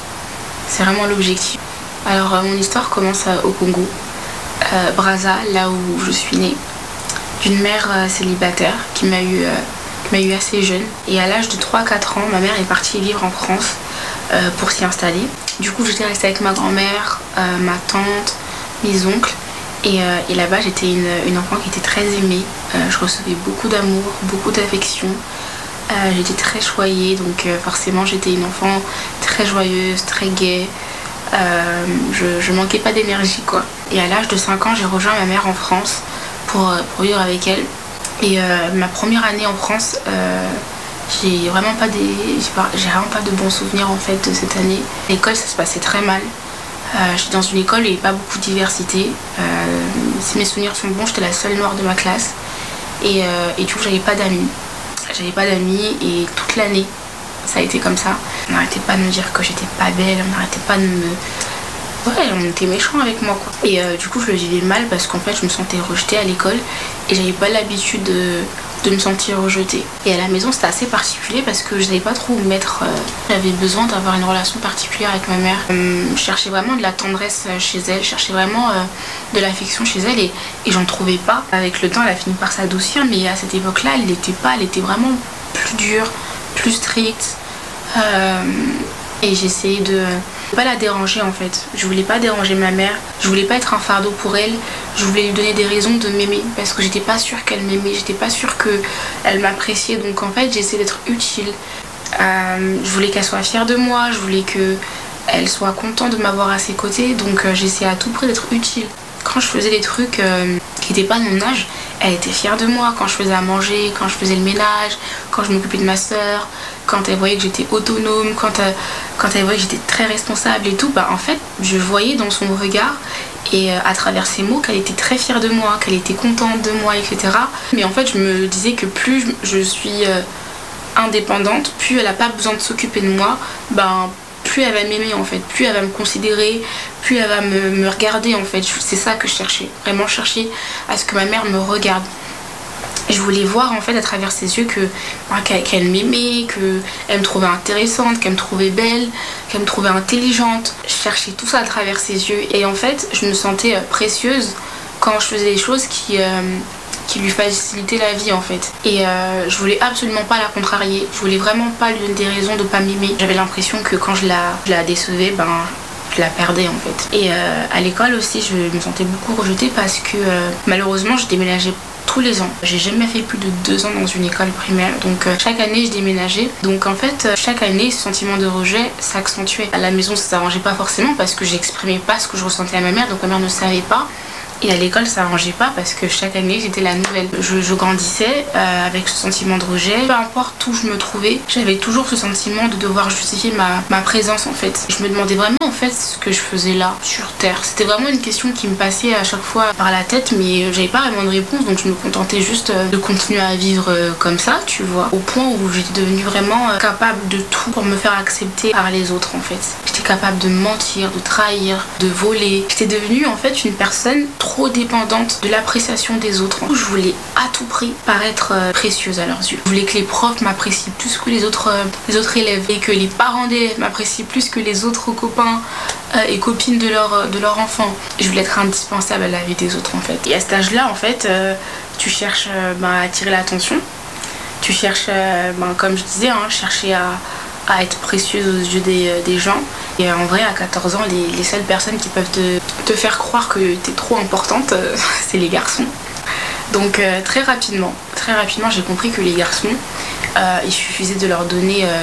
c'est vraiment l'objectif. Alors, euh, mon histoire commence au Congo, euh, Brazza, là où je suis née, d'une mère euh, célibataire qui m'a eu... Euh, m'a eu assez jeune, et à l'âge de trois à quatre ans, ma mère est partie vivre en France euh, pour s'y installer. Du coup, j'étais restée avec ma grand-mère, euh, ma tante, mes oncles, et, euh, et là-bas j'étais une, une enfant qui était très aimée. Euh, je recevais beaucoup d'amour, beaucoup d'affection, euh, j'étais très choyée, donc euh, forcément j'étais une enfant très joyeuse, très gaie. Euh, je, je manquais pas d'énergie quoi. Et à l'âge de cinq ans, j'ai rejoint ma mère en France pour, pour vivre avec elle. Et euh, ma première année en France, euh, j'ai vraiment pas des, j'ai, pas, j'ai vraiment pas de bons souvenirs en fait de cette année. L'école, ça se passait très mal. Euh, j'étais dans une école où il n'y avait pas beaucoup de diversité. Euh, si mes souvenirs sont bons, j'étais la seule noire de ma classe. Et, euh, et du coup, j'avais pas d'amis. J'avais pas d'amis et toute l'année, ça a été comme ça. On n'arrêtait pas de me dire que j'étais pas belle, on n'arrêtait pas de me... Ouais, on était méchants avec moi quoi. Et euh, du coup je le vivais mal parce qu'en fait je me sentais rejetée à l'école et j'avais pas l'habitude de, de me sentir rejetée. Et à la maison c'était assez particulier parce que je savais pas trop où me mettre. Euh, j'avais besoin d'avoir une relation particulière avec ma mère. Euh, je cherchais vraiment de la tendresse chez elle, je cherchais vraiment euh, de l'affection chez elle et, et j'en trouvais pas. Avec le temps elle a fini par s'adoucir, mais à cette époque là elle n'était pas, elle était vraiment plus dure, plus stricte. Euh, et j'essayais de pas la déranger en fait. Je voulais pas déranger ma mère, je voulais pas être un fardeau pour elle, je voulais lui donner des raisons de m'aimer parce que j'étais pas sûre qu'elle m'aimait, j'étais pas sûre qu'elle m'appréciait, donc en fait j'essayais d'être utile. Euh, je voulais qu'elle soit fière de moi, je voulais qu'elle soit contente de m'avoir à ses côtés, donc euh, j'essayais à tout prix d'être utile. Quand je faisais des trucs euh, qui n'étaient pas de mon âge, elle était fière de moi. Quand je faisais à manger, quand je faisais le ménage, quand je m'occupais de ma soeur, quand elle voyait que j'étais autonome, quand, euh, quand elle voyait que j'étais très responsable et tout, bah en fait, je voyais dans son regard et euh, à travers ses mots qu'elle était très fière de moi, qu'elle était contente de moi, et cetera. Mais en fait, je me disais que plus je, je suis euh, indépendante, plus elle n'a pas besoin de s'occuper de moi, ben plus elle va m'aimer en fait, plus elle va me considérer, plus elle va me, me regarder en fait. C'est ça que je cherchais, vraiment chercher à ce que ma mère me regarde. Et je voulais voir en fait à travers ses yeux que bah, qu'elle, qu'elle m'aimait, qu'elle me trouvait intéressante, qu'elle me trouvait belle, qu'elle me trouvait intelligente. Je cherchais tout ça à travers ses yeux et en fait je me sentais euh, précieuse quand je faisais des choses qui... Euh, qui lui facilitait la vie en fait. Et euh, je voulais absolument pas la contrarier, je voulais vraiment pas lui donner des raisons de pas m'aimer. J'avais l'impression que quand je la, je la décevais, ben je la perdais en fait. Et euh, à l'école aussi je me sentais beaucoup rejetée parce que euh, malheureusement je déménageais tous les ans. J'ai jamais fait plus de deux ans dans une école primaire, donc euh, chaque année je déménageais. Donc en fait euh, chaque année ce sentiment de rejet s'accentuait. À la maison ça s'arrangeait pas forcément parce que j'exprimais pas ce que je ressentais à ma mère, donc ma mère ne savait pas. Et à l'école, ça arrangeait pas parce que chaque année, j'étais la nouvelle. Je, je grandissais euh, avec ce sentiment de rejet. Peu importe où je me trouvais, j'avais toujours ce sentiment de devoir justifier ma, ma présence en fait. Je me demandais vraiment en fait ce que je faisais là, sur Terre. C'était vraiment une question qui me passait à chaque fois par la tête, mais j'avais pas vraiment de réponse, donc je me contentais juste de continuer à vivre comme ça, tu vois. Au point où j'étais devenue vraiment capable de tout pour me faire accepter par les autres en fait. J'étais capable de mentir, de trahir, de voler. J'étais devenue en fait une personne trop dépendante de l'appréciation des autres. Je voulais à tout prix paraître euh, précieuse à leurs yeux. Je voulais que les profs m'apprécient plus que les autres, euh, les autres élèves et que les parents d'élèves m'apprécient plus que les autres copains euh, et copines de leur, de leur enfant. Je voulais être indispensable à la vie des autres en fait. Et à cet âge-là en fait, euh, tu cherches euh, bah, à attirer l'attention. Tu cherches, euh, bah, comme je disais, hein, chercher à à être précieuse aux yeux des, des gens. Et en vrai, à quatorze ans, les, les seules personnes qui peuvent te, te faire croire que t'es trop importante, euh, c'est les garçons. Donc euh, très rapidement, très rapidement, j'ai compris que les garçons, euh, il suffisait de leur donner euh,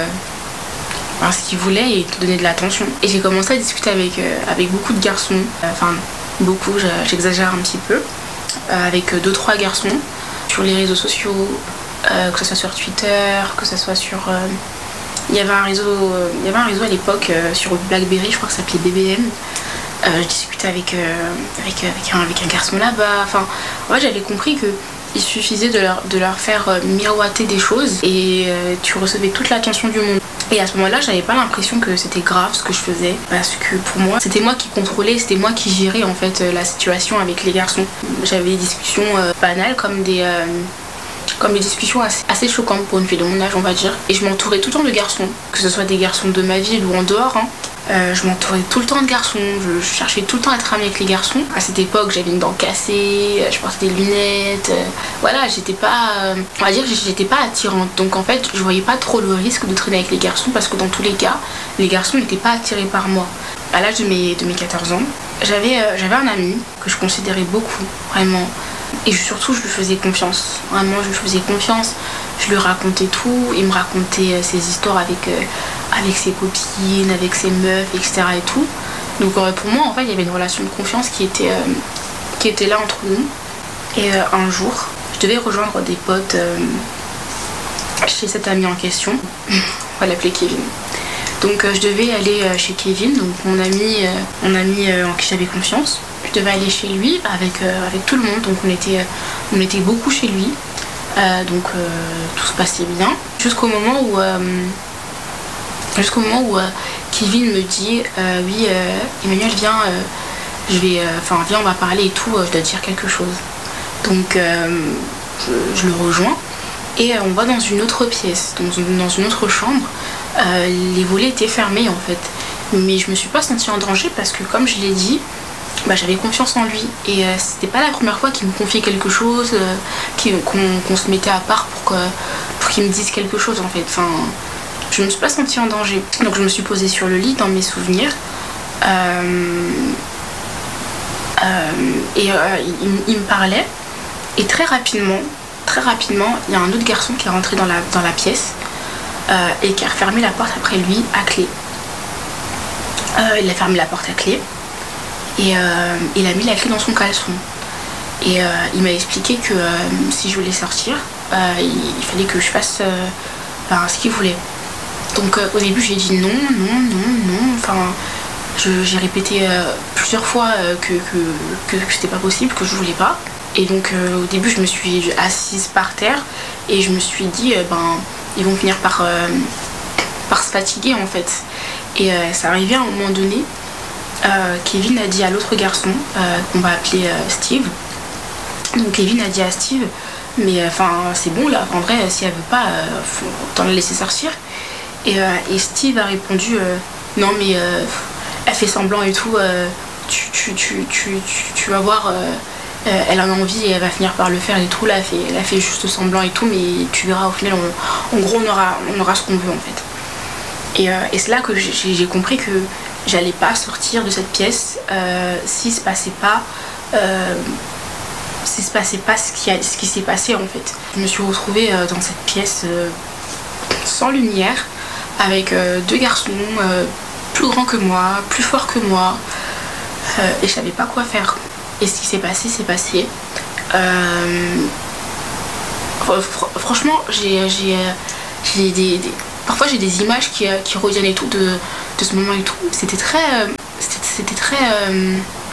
ben, ce qu'ils voulaient et te donner de l'attention. Et j'ai commencé à discuter avec, euh, avec beaucoup de garçons, enfin euh, beaucoup, j'exagère un petit peu, euh, avec deux trois garçons sur les réseaux sociaux, euh, que ce soit sur Twitter, que ce soit sur... Euh, Il y avait un réseau, euh, il y avait un réseau à l'époque euh, sur BlackBerry, je crois que ça s'appelait B B M. Euh, je discutais avec, euh, avec, avec, un, avec un garçon là-bas. Enfin, en fait, j'avais compris qu'il suffisait de leur, de leur faire euh, miroiter des choses et euh, tu recevais toute l'attention du monde. Et à ce moment-là, j'avais pas l'impression que c'était grave ce que je faisais parce que pour moi, c'était moi qui contrôlais, c'était moi qui gérais en fait la situation avec les garçons. J'avais des discussions euh, banales comme des... Euh, comme des discussions assez, assez choquantes pour une fille de mon âge, on va dire. Et je m'entourais tout le temps de garçons, que ce soit des garçons de ma ville ou en dehors. Hein. Euh, je m'entourais tout le temps de garçons, je, je cherchais tout le temps à être amie avec les garçons. À cette époque, j'avais une dent cassée, je portais des lunettes. Euh, voilà, j'étais pas, euh, on va dire, j'étais pas attirante. Donc en fait, je voyais pas trop le risque de traîner avec les garçons parce que dans tous les cas, les garçons n'étaient pas attirés par moi. À l'âge de mes, de mes quatorze ans, j'avais euh, j'avais un ami que je considérais beaucoup, vraiment. Et surtout, je lui faisais confiance. Vraiment, je lui faisais confiance. Je lui racontais tout. Il me racontait euh, ses histoires avec, euh, avec ses copines, avec ses meufs, et cetera. Et tout. Donc euh, pour moi, en fait, il y avait une relation de confiance qui était, euh, qui était là entre nous. Et euh, un jour, je devais rejoindre des potes euh, chez cet ami en question. On va l'appeler Kevin. Donc euh, je devais aller euh, chez Kevin, donc mon ami, euh, mon ami euh, en qui j'avais confiance. Je devais aller chez lui avec, euh, avec tout le monde, donc on était, euh, on était beaucoup chez lui. Euh, donc euh, tout se passait bien. Jusqu'au moment où, euh, jusqu'au moment où euh, Kevin me dit euh, oui euh, Emmanuel viens, euh, je vais, enfin euh, viens on va parler et tout, euh, je dois te dire quelque chose. Donc euh, je, je le rejoins et euh, on va dans une autre pièce, dans une, dans une autre chambre. Euh, les volets étaient fermés en fait, mais je me suis pas sentie en danger parce que comme je l'ai dit, bah, j'avais confiance en lui et euh, c'était pas la première fois qu'il me confiait quelque chose, euh, qu'on, qu'on se mettait à part pour, que, pour qu'il me dise quelque chose en fait. Enfin, je me suis pas sentie en danger, donc je me suis posée sur le lit dans mes souvenirs euh, euh, et euh, il, il me parlait et très rapidement, très rapidement, il y a un autre garçon qui est rentré dans la, dans la pièce. Euh, et qui a refermé la porte après lui à clé. Euh, il a fermé la porte à clé et euh, il a mis la clé dans son caleçon. Et euh, il m'a expliqué que euh, si je voulais sortir, euh, il, il fallait que je fasse euh, ben, ce qu'il voulait. Donc euh, au début j'ai dit non, non, non, non. Enfin, je, j'ai répété euh, plusieurs fois euh, que, que, que, que c'était pas possible, que je voulais pas. Et donc euh, au début je me suis assise par terre et je me suis dit euh, ben ils vont finir par, euh, par se fatiguer en fait. Et euh, ça arrivait à un moment donné, euh, Kevin a dit à l'autre garçon, euh, qu'on va appeler euh, Steve. Donc Kevin a dit à Steve, mais enfin euh, c'est bon là, en vrai si elle veut pas, euh, faut t'en la laisser sortir. Et, euh, et Steve a répondu, euh, non mais euh, elle fait semblant et tout, euh, tu, tu, tu, tu, tu, tu vas voir... Euh, Euh, elle en a envie et elle va finir par le faire et tout, là, elle fait, elle a fait juste semblant et tout, mais tu verras au final, on, en gros on aura, on aura ce qu'on veut en fait. Et, euh, et c'est là que j'ai, j'ai compris que j'allais pas sortir de cette pièce euh, s'il se passait pas, euh, s'il se passait pas ce qui, a, ce qui s'est passé en fait. Je me suis retrouvée euh, dans cette pièce euh, sans lumière, avec euh, deux garçons euh, plus grands que moi, plus forts que moi, euh, et je savais pas quoi faire. Et ce qui s'est passé, c'est passé. Euh, fr- franchement, j'ai, j'ai, j'ai des, des, parfois j'ai des images qui, qui reviennent et tout de, de ce moment et tout. C'était très, c'était, c'était très, euh,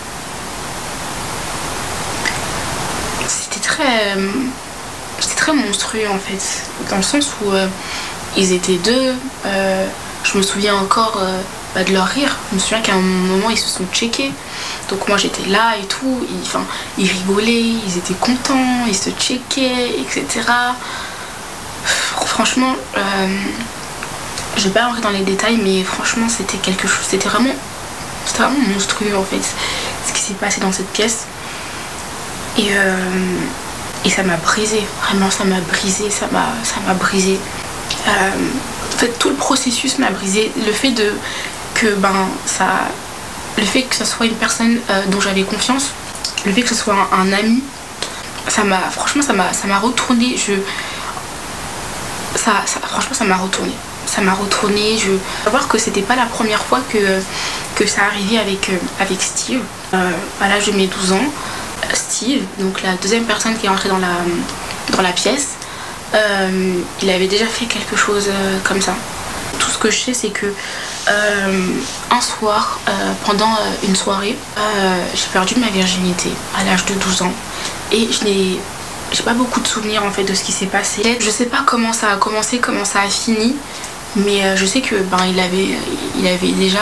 c'était très, euh, c'était très monstrueux en fait, dans le sens où euh, ils étaient deux. Euh, je me souviens encore euh, bah, de leur rire. Je me souviens qu'à un moment ils se sont checkés. Donc moi j'étais là et tout, ils, enfin, ils rigolaient, ils étaient contents, ils se checkaient, et cetera. Franchement, euh, je vais pas rentrer dans les détails, mais franchement c'était quelque chose, c'était vraiment, c'était vraiment monstrueux en fait, ce qui s'est passé dans cette pièce. Et, euh, et ça m'a brisé, vraiment ça m'a brisé, ça m'a, ça m'a brisé. Euh, en fait tout le processus m'a brisé, le fait de que ben ça... Le fait que ce soit une personne euh, dont j'avais confiance, le fait que ce soit un, un ami, ça m'a, franchement, ça m'a, ça m'a retourné. Je, ça, ça, franchement, ça m'a retourné. Ça m'a retourné. Je, faut savoir que c'était pas la première fois que que ça arrivait avec euh, avec Steve. Euh, à l'âge de mes douze ans, Steve, donc la deuxième personne qui est entrée dans la dans la pièce, euh, il avait déjà fait quelque chose euh, comme ça. Tout ce que je sais, c'est que euh, un soir, euh, pendant euh, une soirée, euh, j'ai perdu ma virginité à l'âge de douze ans. Et je n'ai j'ai pas beaucoup de souvenirs en fait de ce qui s'est passé. Je sais pas comment ça a commencé, comment ça a fini, mais euh, je sais que ben il avait il avait déjà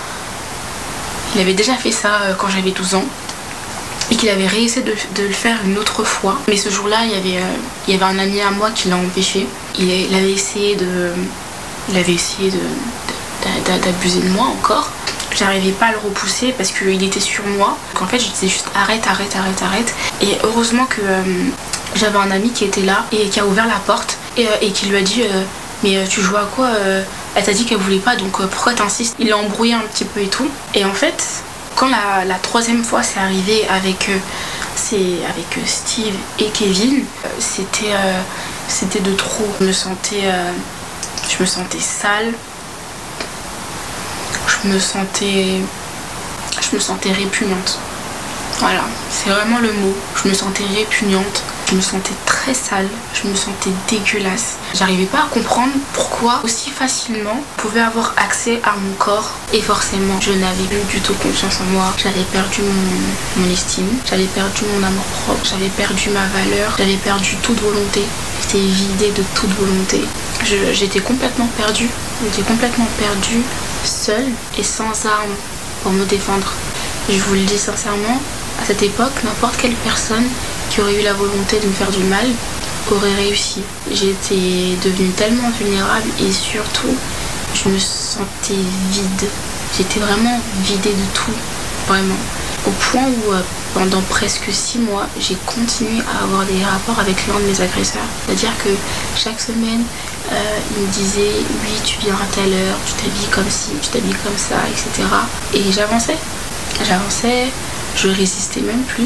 il avait déjà fait ça euh, quand j'avais douze ans. Et qu'il avait réessayé de, de le faire une autre fois. Mais ce jour-là, il y avait, euh, il y avait un ami à moi qui l'a empêché. Il, il avait essayé de Il avait essayé de, de, d'abuser de moi encore. J'arrivais pas à le repousser parce qu'il était sur moi. Donc en fait, je disais juste arrête, arrête, arrête, arrête. Et heureusement que euh, j'avais un ami qui était là et qui a ouvert la porte et, euh, et qui lui a dit euh, mais euh, tu joues à quoi euh, Elle t'a dit qu'elle voulait pas, donc euh, pourquoi t'insistes? Il l'a embrouillé un petit peu et tout. Et en fait, quand la, la troisième fois c'est arrivé avec, euh, c'est avec euh, Steve et Kevin, euh, c'était, euh, c'était de trop. Je me sentais... Euh, Je me sentais sale, je me sentais, je me sentais répugnante. Voilà, c'est vraiment le mot. Je me sentais répugnante, je me sentais très sale, je me sentais dégueulasse. J'arrivais pas à comprendre pourquoi aussi facilement je pouvais avoir accès à mon corps. Et forcément, je n'avais plus du tout confiance en moi. J'avais perdu mon, mon estime, j'avais perdu mon amour propre, j'avais perdu ma valeur, j'avais perdu toute volonté. J'étais vidée de toute volonté. Je, j'étais complètement perdue. J'étais complètement perdue, seule et sans armes pour me défendre. Je vous le dis sincèrement, à cette époque, n'importe quelle personne qui aurait eu la volonté de me faire du mal aurait réussi. J'étais devenue tellement vulnérable et surtout, je me sentais vide. J'étais vraiment vidée de tout, vraiment. Au point où, euh, pendant presque six mois, j'ai continué à avoir des rapports avec l'un de mes agresseurs. C'est-à-dire que chaque semaine, euh, il me disait « Oui, tu viens à telle heure, tu t'habilles comme ci, tu t'habilles comme ça, et cetera » Et j'avançais. J'avançais, je résistais même plus.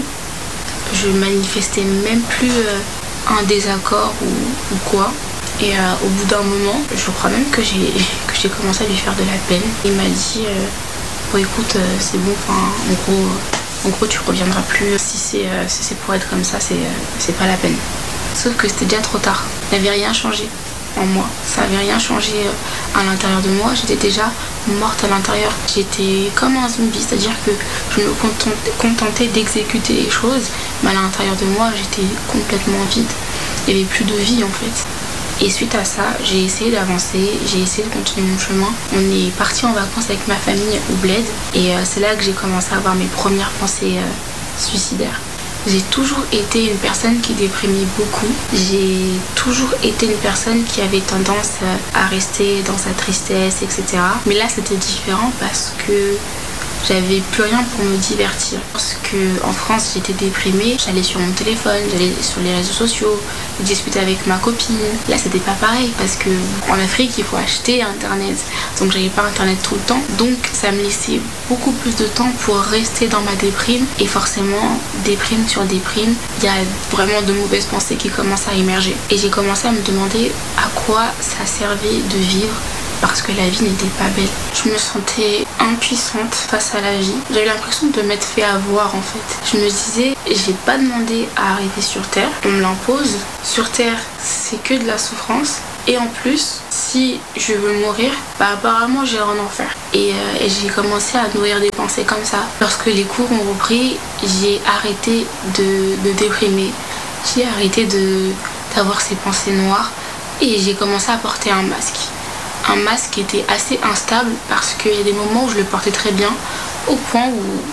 Je manifestais même plus euh, un désaccord ou, ou quoi. Et euh, au bout d'un moment, je crois même que j'ai, que j'ai commencé à lui faire de la peine. Il m'a dit euh, bon écoute, euh, c'est bon, enfin, en gros, en gros tu reviendras plus. Si c'est, euh, si c'est pour être comme ça, c'est, euh, c'est pas la peine. Sauf que c'était déjà trop tard. Il n'avait rien changé en moi. Ça n'avait rien changé euh, à l'intérieur de moi. J'étais déjà morte à l'intérieur. J'étais comme un zombie, c'est-à-dire que je me contentais, contentais d'exécuter les choses, mais à l'intérieur de moi, j'étais complètement vide. Il n'y avait plus de vie en fait. Et suite à ça, j'ai essayé d'avancer, j'ai essayé de continuer mon chemin. On est parti en vacances avec ma famille au Bled et euh, c'est là que j'ai commencé à avoir mes premières pensées euh, suicidaires. J'ai toujours été une personne qui déprimait beaucoup. J'ai toujours été une personne qui avait tendance à rester dans sa tristesse, et cetera. Mais là, c'était différent parce que j'avais plus rien pour me divertir. Parce qu'en France, j'étais déprimée, j'allais sur mon téléphone, j'allais sur les réseaux sociaux, je discutais avec ma copine. Là, c'était pas pareil parce qu'en Afrique, il faut acheter Internet. Donc, j'avais pas Internet tout le temps. Donc, ça me laissait beaucoup plus de temps pour rester dans ma déprime. Et forcément, déprime sur déprime, il y a vraiment de mauvaises pensées qui commencent à émerger. Et j'ai commencé à me demander à quoi ça servait de vivre parce que la vie n'était pas belle. Je me sentais impuissante face à la vie. J'avais l'impression de m'être fait avoir en fait. Je me disais, j'ai pas demandé à arriver sur Terre, on me l'impose. Sur Terre, c'est que de la souffrance. Et en plus, si je veux mourir, bah apparemment j'irai en enfer. Et, euh, et j'ai commencé à nourrir des pensées comme ça. Lorsque les cours ont repris, j'ai arrêté de, de déprimer. J'ai arrêté de, d'avoir ces pensées noires. Et j'ai commencé à porter un masque. Un masque qui était assez instable parce qu'il y a des moments où je le portais très bien, au point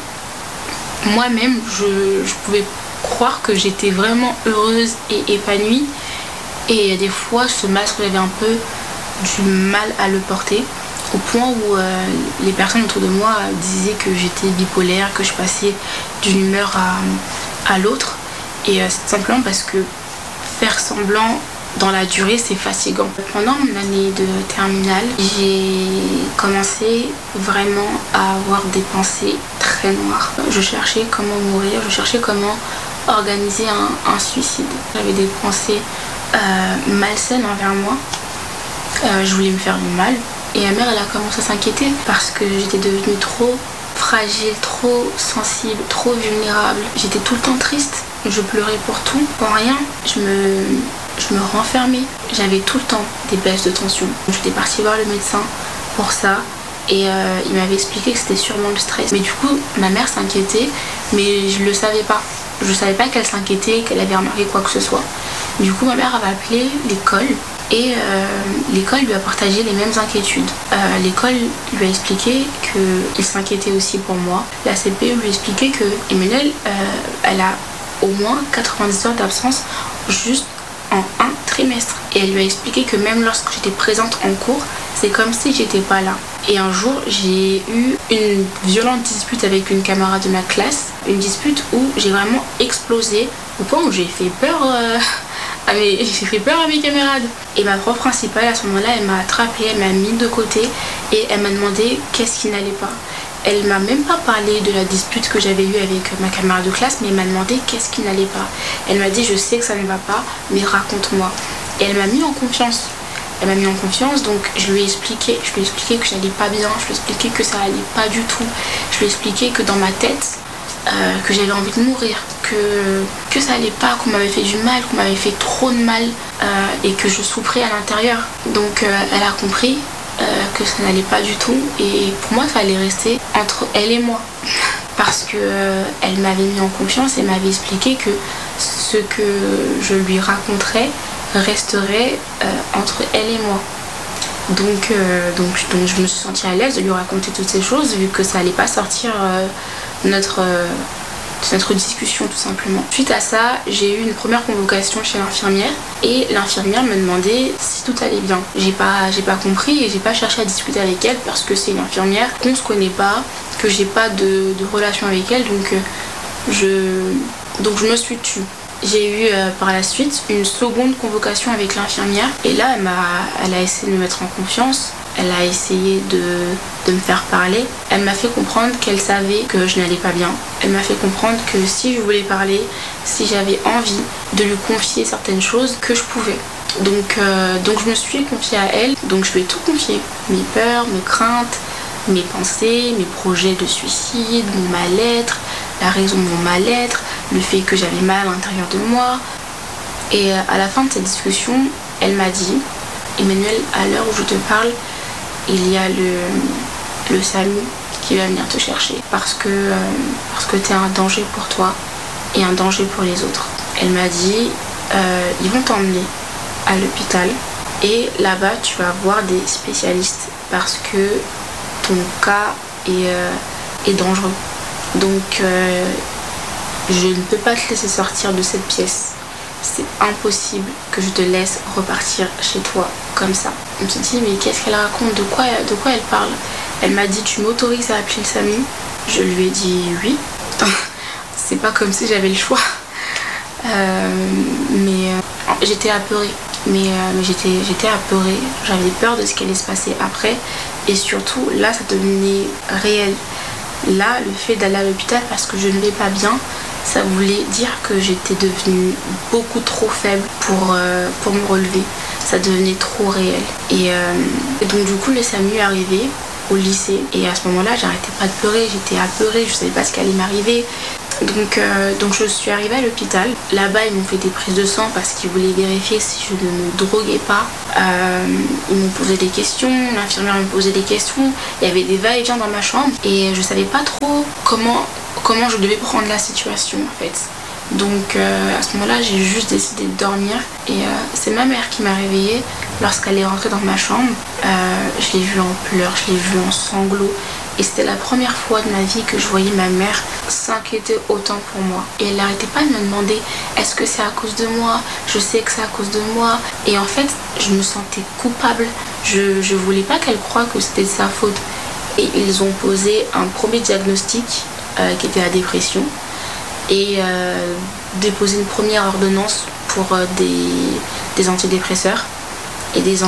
où moi-même, je, je pouvais croire que j'étais vraiment heureuse et épanouie. Et des fois, ce masque, j'avais un peu du mal à le porter, au point où euh, les personnes autour de moi disaient que j'étais bipolaire, que je passais d'une humeur à, à l'autre. Et euh, c'est simplement parce que faire semblant dans la durée, c'est fatigant. Pendant mon année de terminale, j'ai commencé vraiment à avoir des pensées très noires. Je cherchais comment mourir, je cherchais comment organiser un, un suicide. J'avais des pensées Euh, malsaine envers moi. Euh, je voulais me faire du mal. Et ma mère, elle a commencé à s'inquiéter parce que j'étais devenue trop fragile, trop sensible, trop vulnérable. J'étais tout le temps triste. Je pleurais pour tout, pour rien. Je me, je me renfermais. J'avais tout le temps des baisses de tension. J'étais partie voir le médecin pour ça. Et euh, il m'avait expliqué que c'était sûrement le stress. Mais du coup, ma mère s'inquiétait, mais je le savais pas. Je savais pas qu'elle s'inquiétait, qu'elle avait remarqué quoi que ce soit. Du coup, ma mère avait appelé l'école et euh, l'école lui a partagé les mêmes inquiétudes. Euh, l'école lui a expliqué qu'il s'inquiétait aussi pour moi. La C P E lui a expliqué que Emmanuelle, euh, elle a au moins quatre-vingt-dix heures d'absence juste en un trimestre. Et elle lui a expliqué que même lorsque j'étais présente en cours, c'est comme si j'étais pas là. Et un jour, j'ai eu une violente dispute avec une camarade de ma classe. Une dispute où j'ai vraiment explosé au point où j'ai fait peur, euh, à mes... j'ai fait peur à mes camarades. Et ma prof principale, à ce moment-là, elle m'a attrapée, elle m'a mis de côté et elle m'a demandé qu'est-ce qui n'allait pas. Elle m'a même pas parlé de la dispute que j'avais eue avec ma camarade de classe, mais elle m'a demandé qu'est-ce qui n'allait pas. Elle m'a dit, je sais que ça ne va pas, mais raconte-moi. Et elle m'a mis en confiance. Elle m'a mis en confiance, donc je lui ai expliqué, je lui ai expliqué que j'allais pas bien, je lui ai expliqué que ça allait pas du tout. Je lui ai expliqué que dans ma tête, euh, que j'avais envie de mourir, que, que ça allait pas, qu'on m'avait fait du mal, qu'on m'avait fait trop de mal euh, et que je souffrais à l'intérieur. Donc euh, elle a compris euh, que ça n'allait pas du tout et pour moi ça allait rester entre elle et moi. Parce que euh, elle m'avait mis en confiance et m'avait expliqué que ce que je lui raconterais resterait euh, entre elle et moi. Donc, euh, donc, donc je me suis sentie à l'aise de lui raconter toutes ces choses vu que ça allait pas sortir euh, notre, euh, de notre discussion tout simplement. Suite à ça, j'ai eu une première convocation chez l'infirmière et l'infirmière me demandait si tout allait bien. J'ai pas, j'ai pas compris et j'ai pas cherché à discuter avec elle parce que c'est une infirmière qu'on se connaît pas, que j'ai pas de, de relation avec elle, donc, euh, je, donc je me suis tue. J'ai eu euh, par la suite une seconde convocation avec l'infirmière et là elle, m'a, elle a essayé de me mettre en confiance, elle a essayé de, de me faire parler, elle m'a fait comprendre qu'elle savait que je n'allais pas bien, elle m'a fait comprendre que si je voulais parler, si j'avais envie de lui confier certaines choses, que je pouvais. Donc, euh, donc je me suis confiée à elle, donc je lui ai tout confié, mes peurs, mes craintes, mes pensées, mes projets de suicide, mon mal-être, la raison de mon mal-être, le fait que j'avais mal à l'intérieur de moi. Et à la fin de cette discussion, elle m'a dit, Emmanuelle, à l'heure où je te parle, il y a le, le SAMU qui va venir te chercher parce que, euh, parce que tu es un danger pour toi et un danger pour les autres. Elle m'a dit, euh, ils vont t'emmener à l'hôpital et là-bas tu vas voir des spécialistes parce que ton cas est, euh, est dangereux. Donc euh, je ne peux pas te laisser sortir de cette pièce. C'est impossible que je te laisse repartir chez toi comme ça. Je me suis dit mais qu'est-ce qu'elle raconte, de quoi, de quoi elle parle? Elle m'a dit tu m'autorises à appeler le SAMU? Je lui ai dit oui. C'est pas comme si j'avais le choix. Euh, mais euh, j'étais apeurée. Mais, euh, mais j'étais, j'étais apeurée. J'avais peur de ce qui allait se passer après. Et surtout là ça devenait réel. Là, le fait d'aller à l'hôpital parce que je ne vais pas bien, ça voulait dire que j'étais devenue beaucoup trop faible pour, euh, pour me relever. ça devenait trop réel. Et, euh, et donc du coup le SAMU est arrivé au lycée et à ce moment-là j'arrêtais pas de pleurer, j'étais apeurée, je savais pas ce qui allait m'arriver. Donc, euh, donc je suis arrivée à l'hôpital. Là-bas ils m'ont fait des prises de sang parce qu'ils voulaient vérifier si je ne me droguais pas. Euh, ils m'ont posé des questions, l'infirmière me posait des questions, il y avait des va-et-vient dans ma chambre et je savais pas trop comment, comment je devais prendre la situation en fait. Donc euh, à ce moment-là j'ai juste décidé de dormir et euh, c'est ma mère qui m'a réveillée lorsqu'elle est rentrée dans ma chambre. Euh, je l'ai vue en pleurs, je l'ai vue en sanglots et c'était la première fois de ma vie que je voyais ma mère s'inquiéter autant pour moi. Et elle n'arrêtait pas de me demander est-ce que c'est à cause de moi, je sais que c'est à cause de moi. Et en fait je me sentais coupable, je, je voulais pas qu'elle croie que c'était de sa faute. Et ils ont posé un premier diagnostic euh, qui était la dépression. Et euh, déposer une première ordonnance pour euh, des, des antidépresseurs et des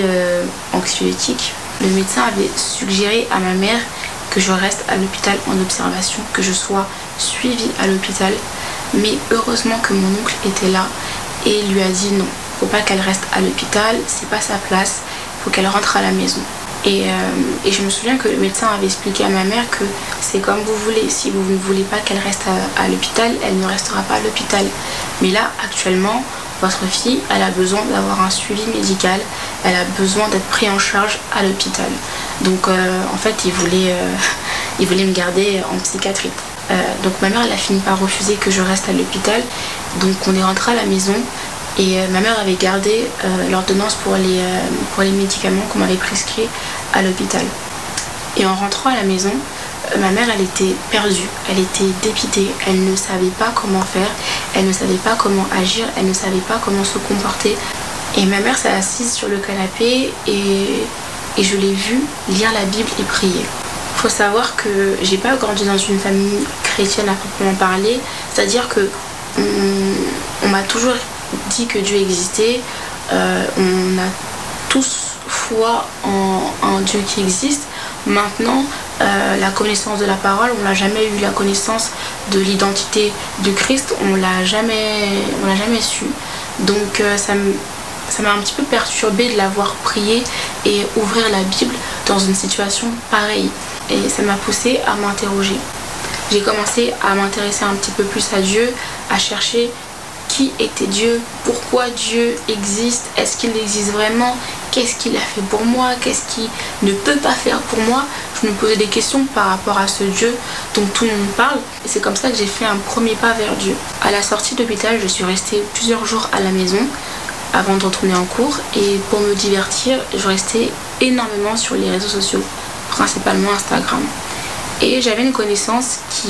anti-anxiolytiques. Euh, le médecin avait suggéré à ma mère que je reste à l'hôpital en observation, que je sois suivie à l'hôpital. Mais heureusement que mon oncle était là et lui a dit non, faut pas qu'elle reste à l'hôpital, c'est pas sa place, faut qu'elle rentre à la maison. Et, euh, et je me souviens que le médecin avait expliqué à ma mère que c'est comme vous voulez, si vous ne voulez pas qu'elle reste à, à l'hôpital, elle ne restera pas à l'hôpital. Mais là, actuellement, votre fille, elle a besoin d'avoir un suivi médical, elle a besoin d'être prise en charge à l'hôpital. Donc euh, en fait, il voulait, euh, il voulait me garder en psychiatrie. Euh, donc ma mère, elle a fini par refuser que je reste à l'hôpital. Donc on est rentré à la maison. Et euh, ma mère avait gardé euh, l'ordonnance pour les, euh, pour les médicaments qu'on m'avait prescrits à l'hôpital. Et en rentrant à la maison, euh, ma mère, elle était perdue, elle était dépitée, elle ne savait pas comment faire, elle ne savait pas comment agir, elle ne savait pas comment se comporter. Et ma mère s'est assise sur le canapé et, et je l'ai vue lire la Bible et prier. Il faut savoir que j'ai pas grandi dans une famille chrétienne à proprement parler, c'est-à-dire que on, on m'a toujours dit que Dieu existait, euh, on a tous foi en un Dieu qui existe. Maintenant, euh, la connaissance de la parole, on n'a jamais eu la connaissance de l'identité de Christ, on l'a jamais, on l'a jamais su. Donc euh, ça me, ça m'a un petit peu perturbée de l'avoir prié et ouvrir la Bible dans une situation pareille. Et ça m'a poussée à m'interroger. J'ai commencé à m'intéresser un petit peu plus à Dieu, à chercher qui était Dieu, pourquoi Dieu existe, est-ce qu'il existe vraiment, qu'est-ce qu'il a fait pour moi, qu'est-ce qu'il ne peut pas faire pour moi. Je me posais des questions par rapport à ce Dieu dont tout le monde parle et c'est comme ça que j'ai fait un premier pas vers Dieu. À la sortie de l'hôpital, je suis restée plusieurs jours à la maison avant de retourner en cours et pour me divertir, je restais énormément sur les réseaux sociaux, principalement Instagram. Et j'avais une connaissance qui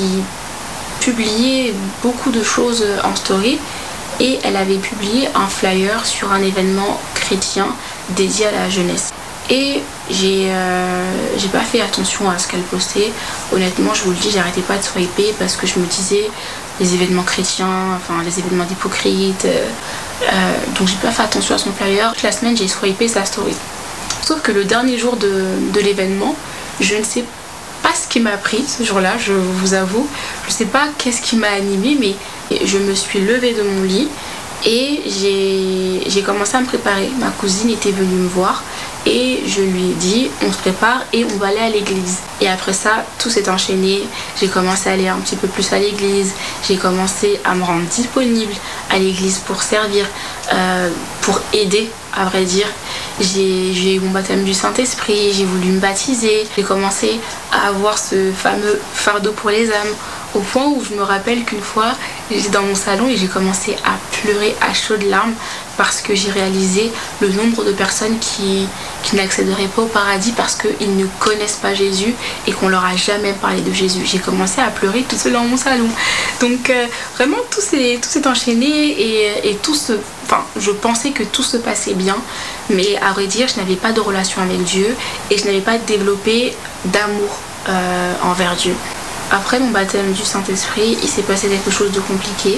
publiait beaucoup de choses en story et elle avait publié un flyer sur un événement chrétien dédié à la jeunesse. Et j'ai euh, j'ai pas fait attention à ce qu'elle postait. Honnêtement, je vous le dis, j'arrêtais pas de swiper parce que je me disais les événements chrétiens, enfin les événements d'hypocrites. Euh, euh, donc j'ai pas fait attention à son flyer. Toute la semaine, j'ai swipé sa story. Sauf que le dernier jour de, de l'événement, je ne sais pas ce qui m'a pris ce jour-là, je vous avoue. Je sais pas qu'est-ce qui m'a animée, mais je me suis levée de mon lit et j'ai, j'ai commencé à me préparer. Ma cousine était venue me voir et je lui ai dit on se prépare et on va aller à l'église. Et après ça, tout s'est enchaîné. J'ai commencé à aller un petit peu plus à l'église. J'ai commencé à me rendre disponible à l'église pour servir, euh, pour aider à vrai dire. J'ai, j'ai eu mon baptême du Saint-Esprit, j'ai voulu me baptiser. J'ai commencé à avoir ce fameux fardeau pour les âmes. Au point où je me rappelle qu'une fois, j'étais dans mon salon et j'ai commencé à pleurer à chaudes larmes parce que j'ai réalisé le nombre de personnes qui, qui n'accéderaient pas au paradis parce qu'ils ne connaissent pas Jésus et qu'on leur a jamais parlé de Jésus. J'ai commencé à pleurer toute seule dans mon salon. Donc euh, vraiment tout s'est, tout s'est enchaîné et, et tout se... Enfin, je pensais que tout se passait bien, mais à vrai dire, je n'avais pas de relation avec Dieu et je n'avais pas développé d'amour euh, envers Dieu. Après mon baptême du Saint-Esprit, il s'est passé quelque chose de compliqué.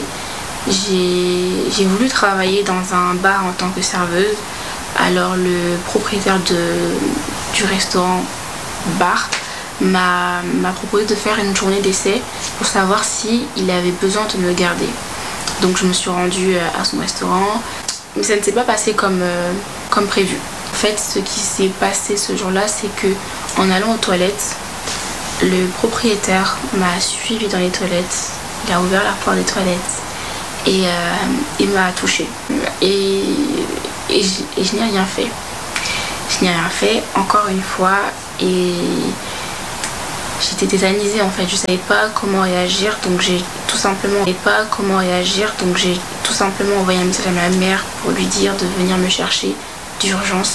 J'ai, j'ai voulu travailler dans un bar en tant que serveuse. Alors le propriétaire de, du restaurant bar m'a, m'a proposé de faire une journée d'essai pour savoir s'il avait besoin de me garder. Donc je me suis rendue à son restaurant. Mais ça ne s'est pas passé comme, euh, comme prévu. En fait, ce qui s'est passé ce jour-là, c'est que en allant aux toilettes, le propriétaire m'a suivi dans les toilettes. Il a ouvert la porte des toilettes et euh, il m'a touchée. Et, et, je, et je n'ai rien fait. Je n'ai rien fait, encore une fois, et j'étais tétanisée en fait. Je savais pas comment réagir, donc j'ai tout simplement, je savais pas comment réagir, donc j'ai tout simplement envoyé un message à ma mère pour lui dire de venir me chercher d'urgence.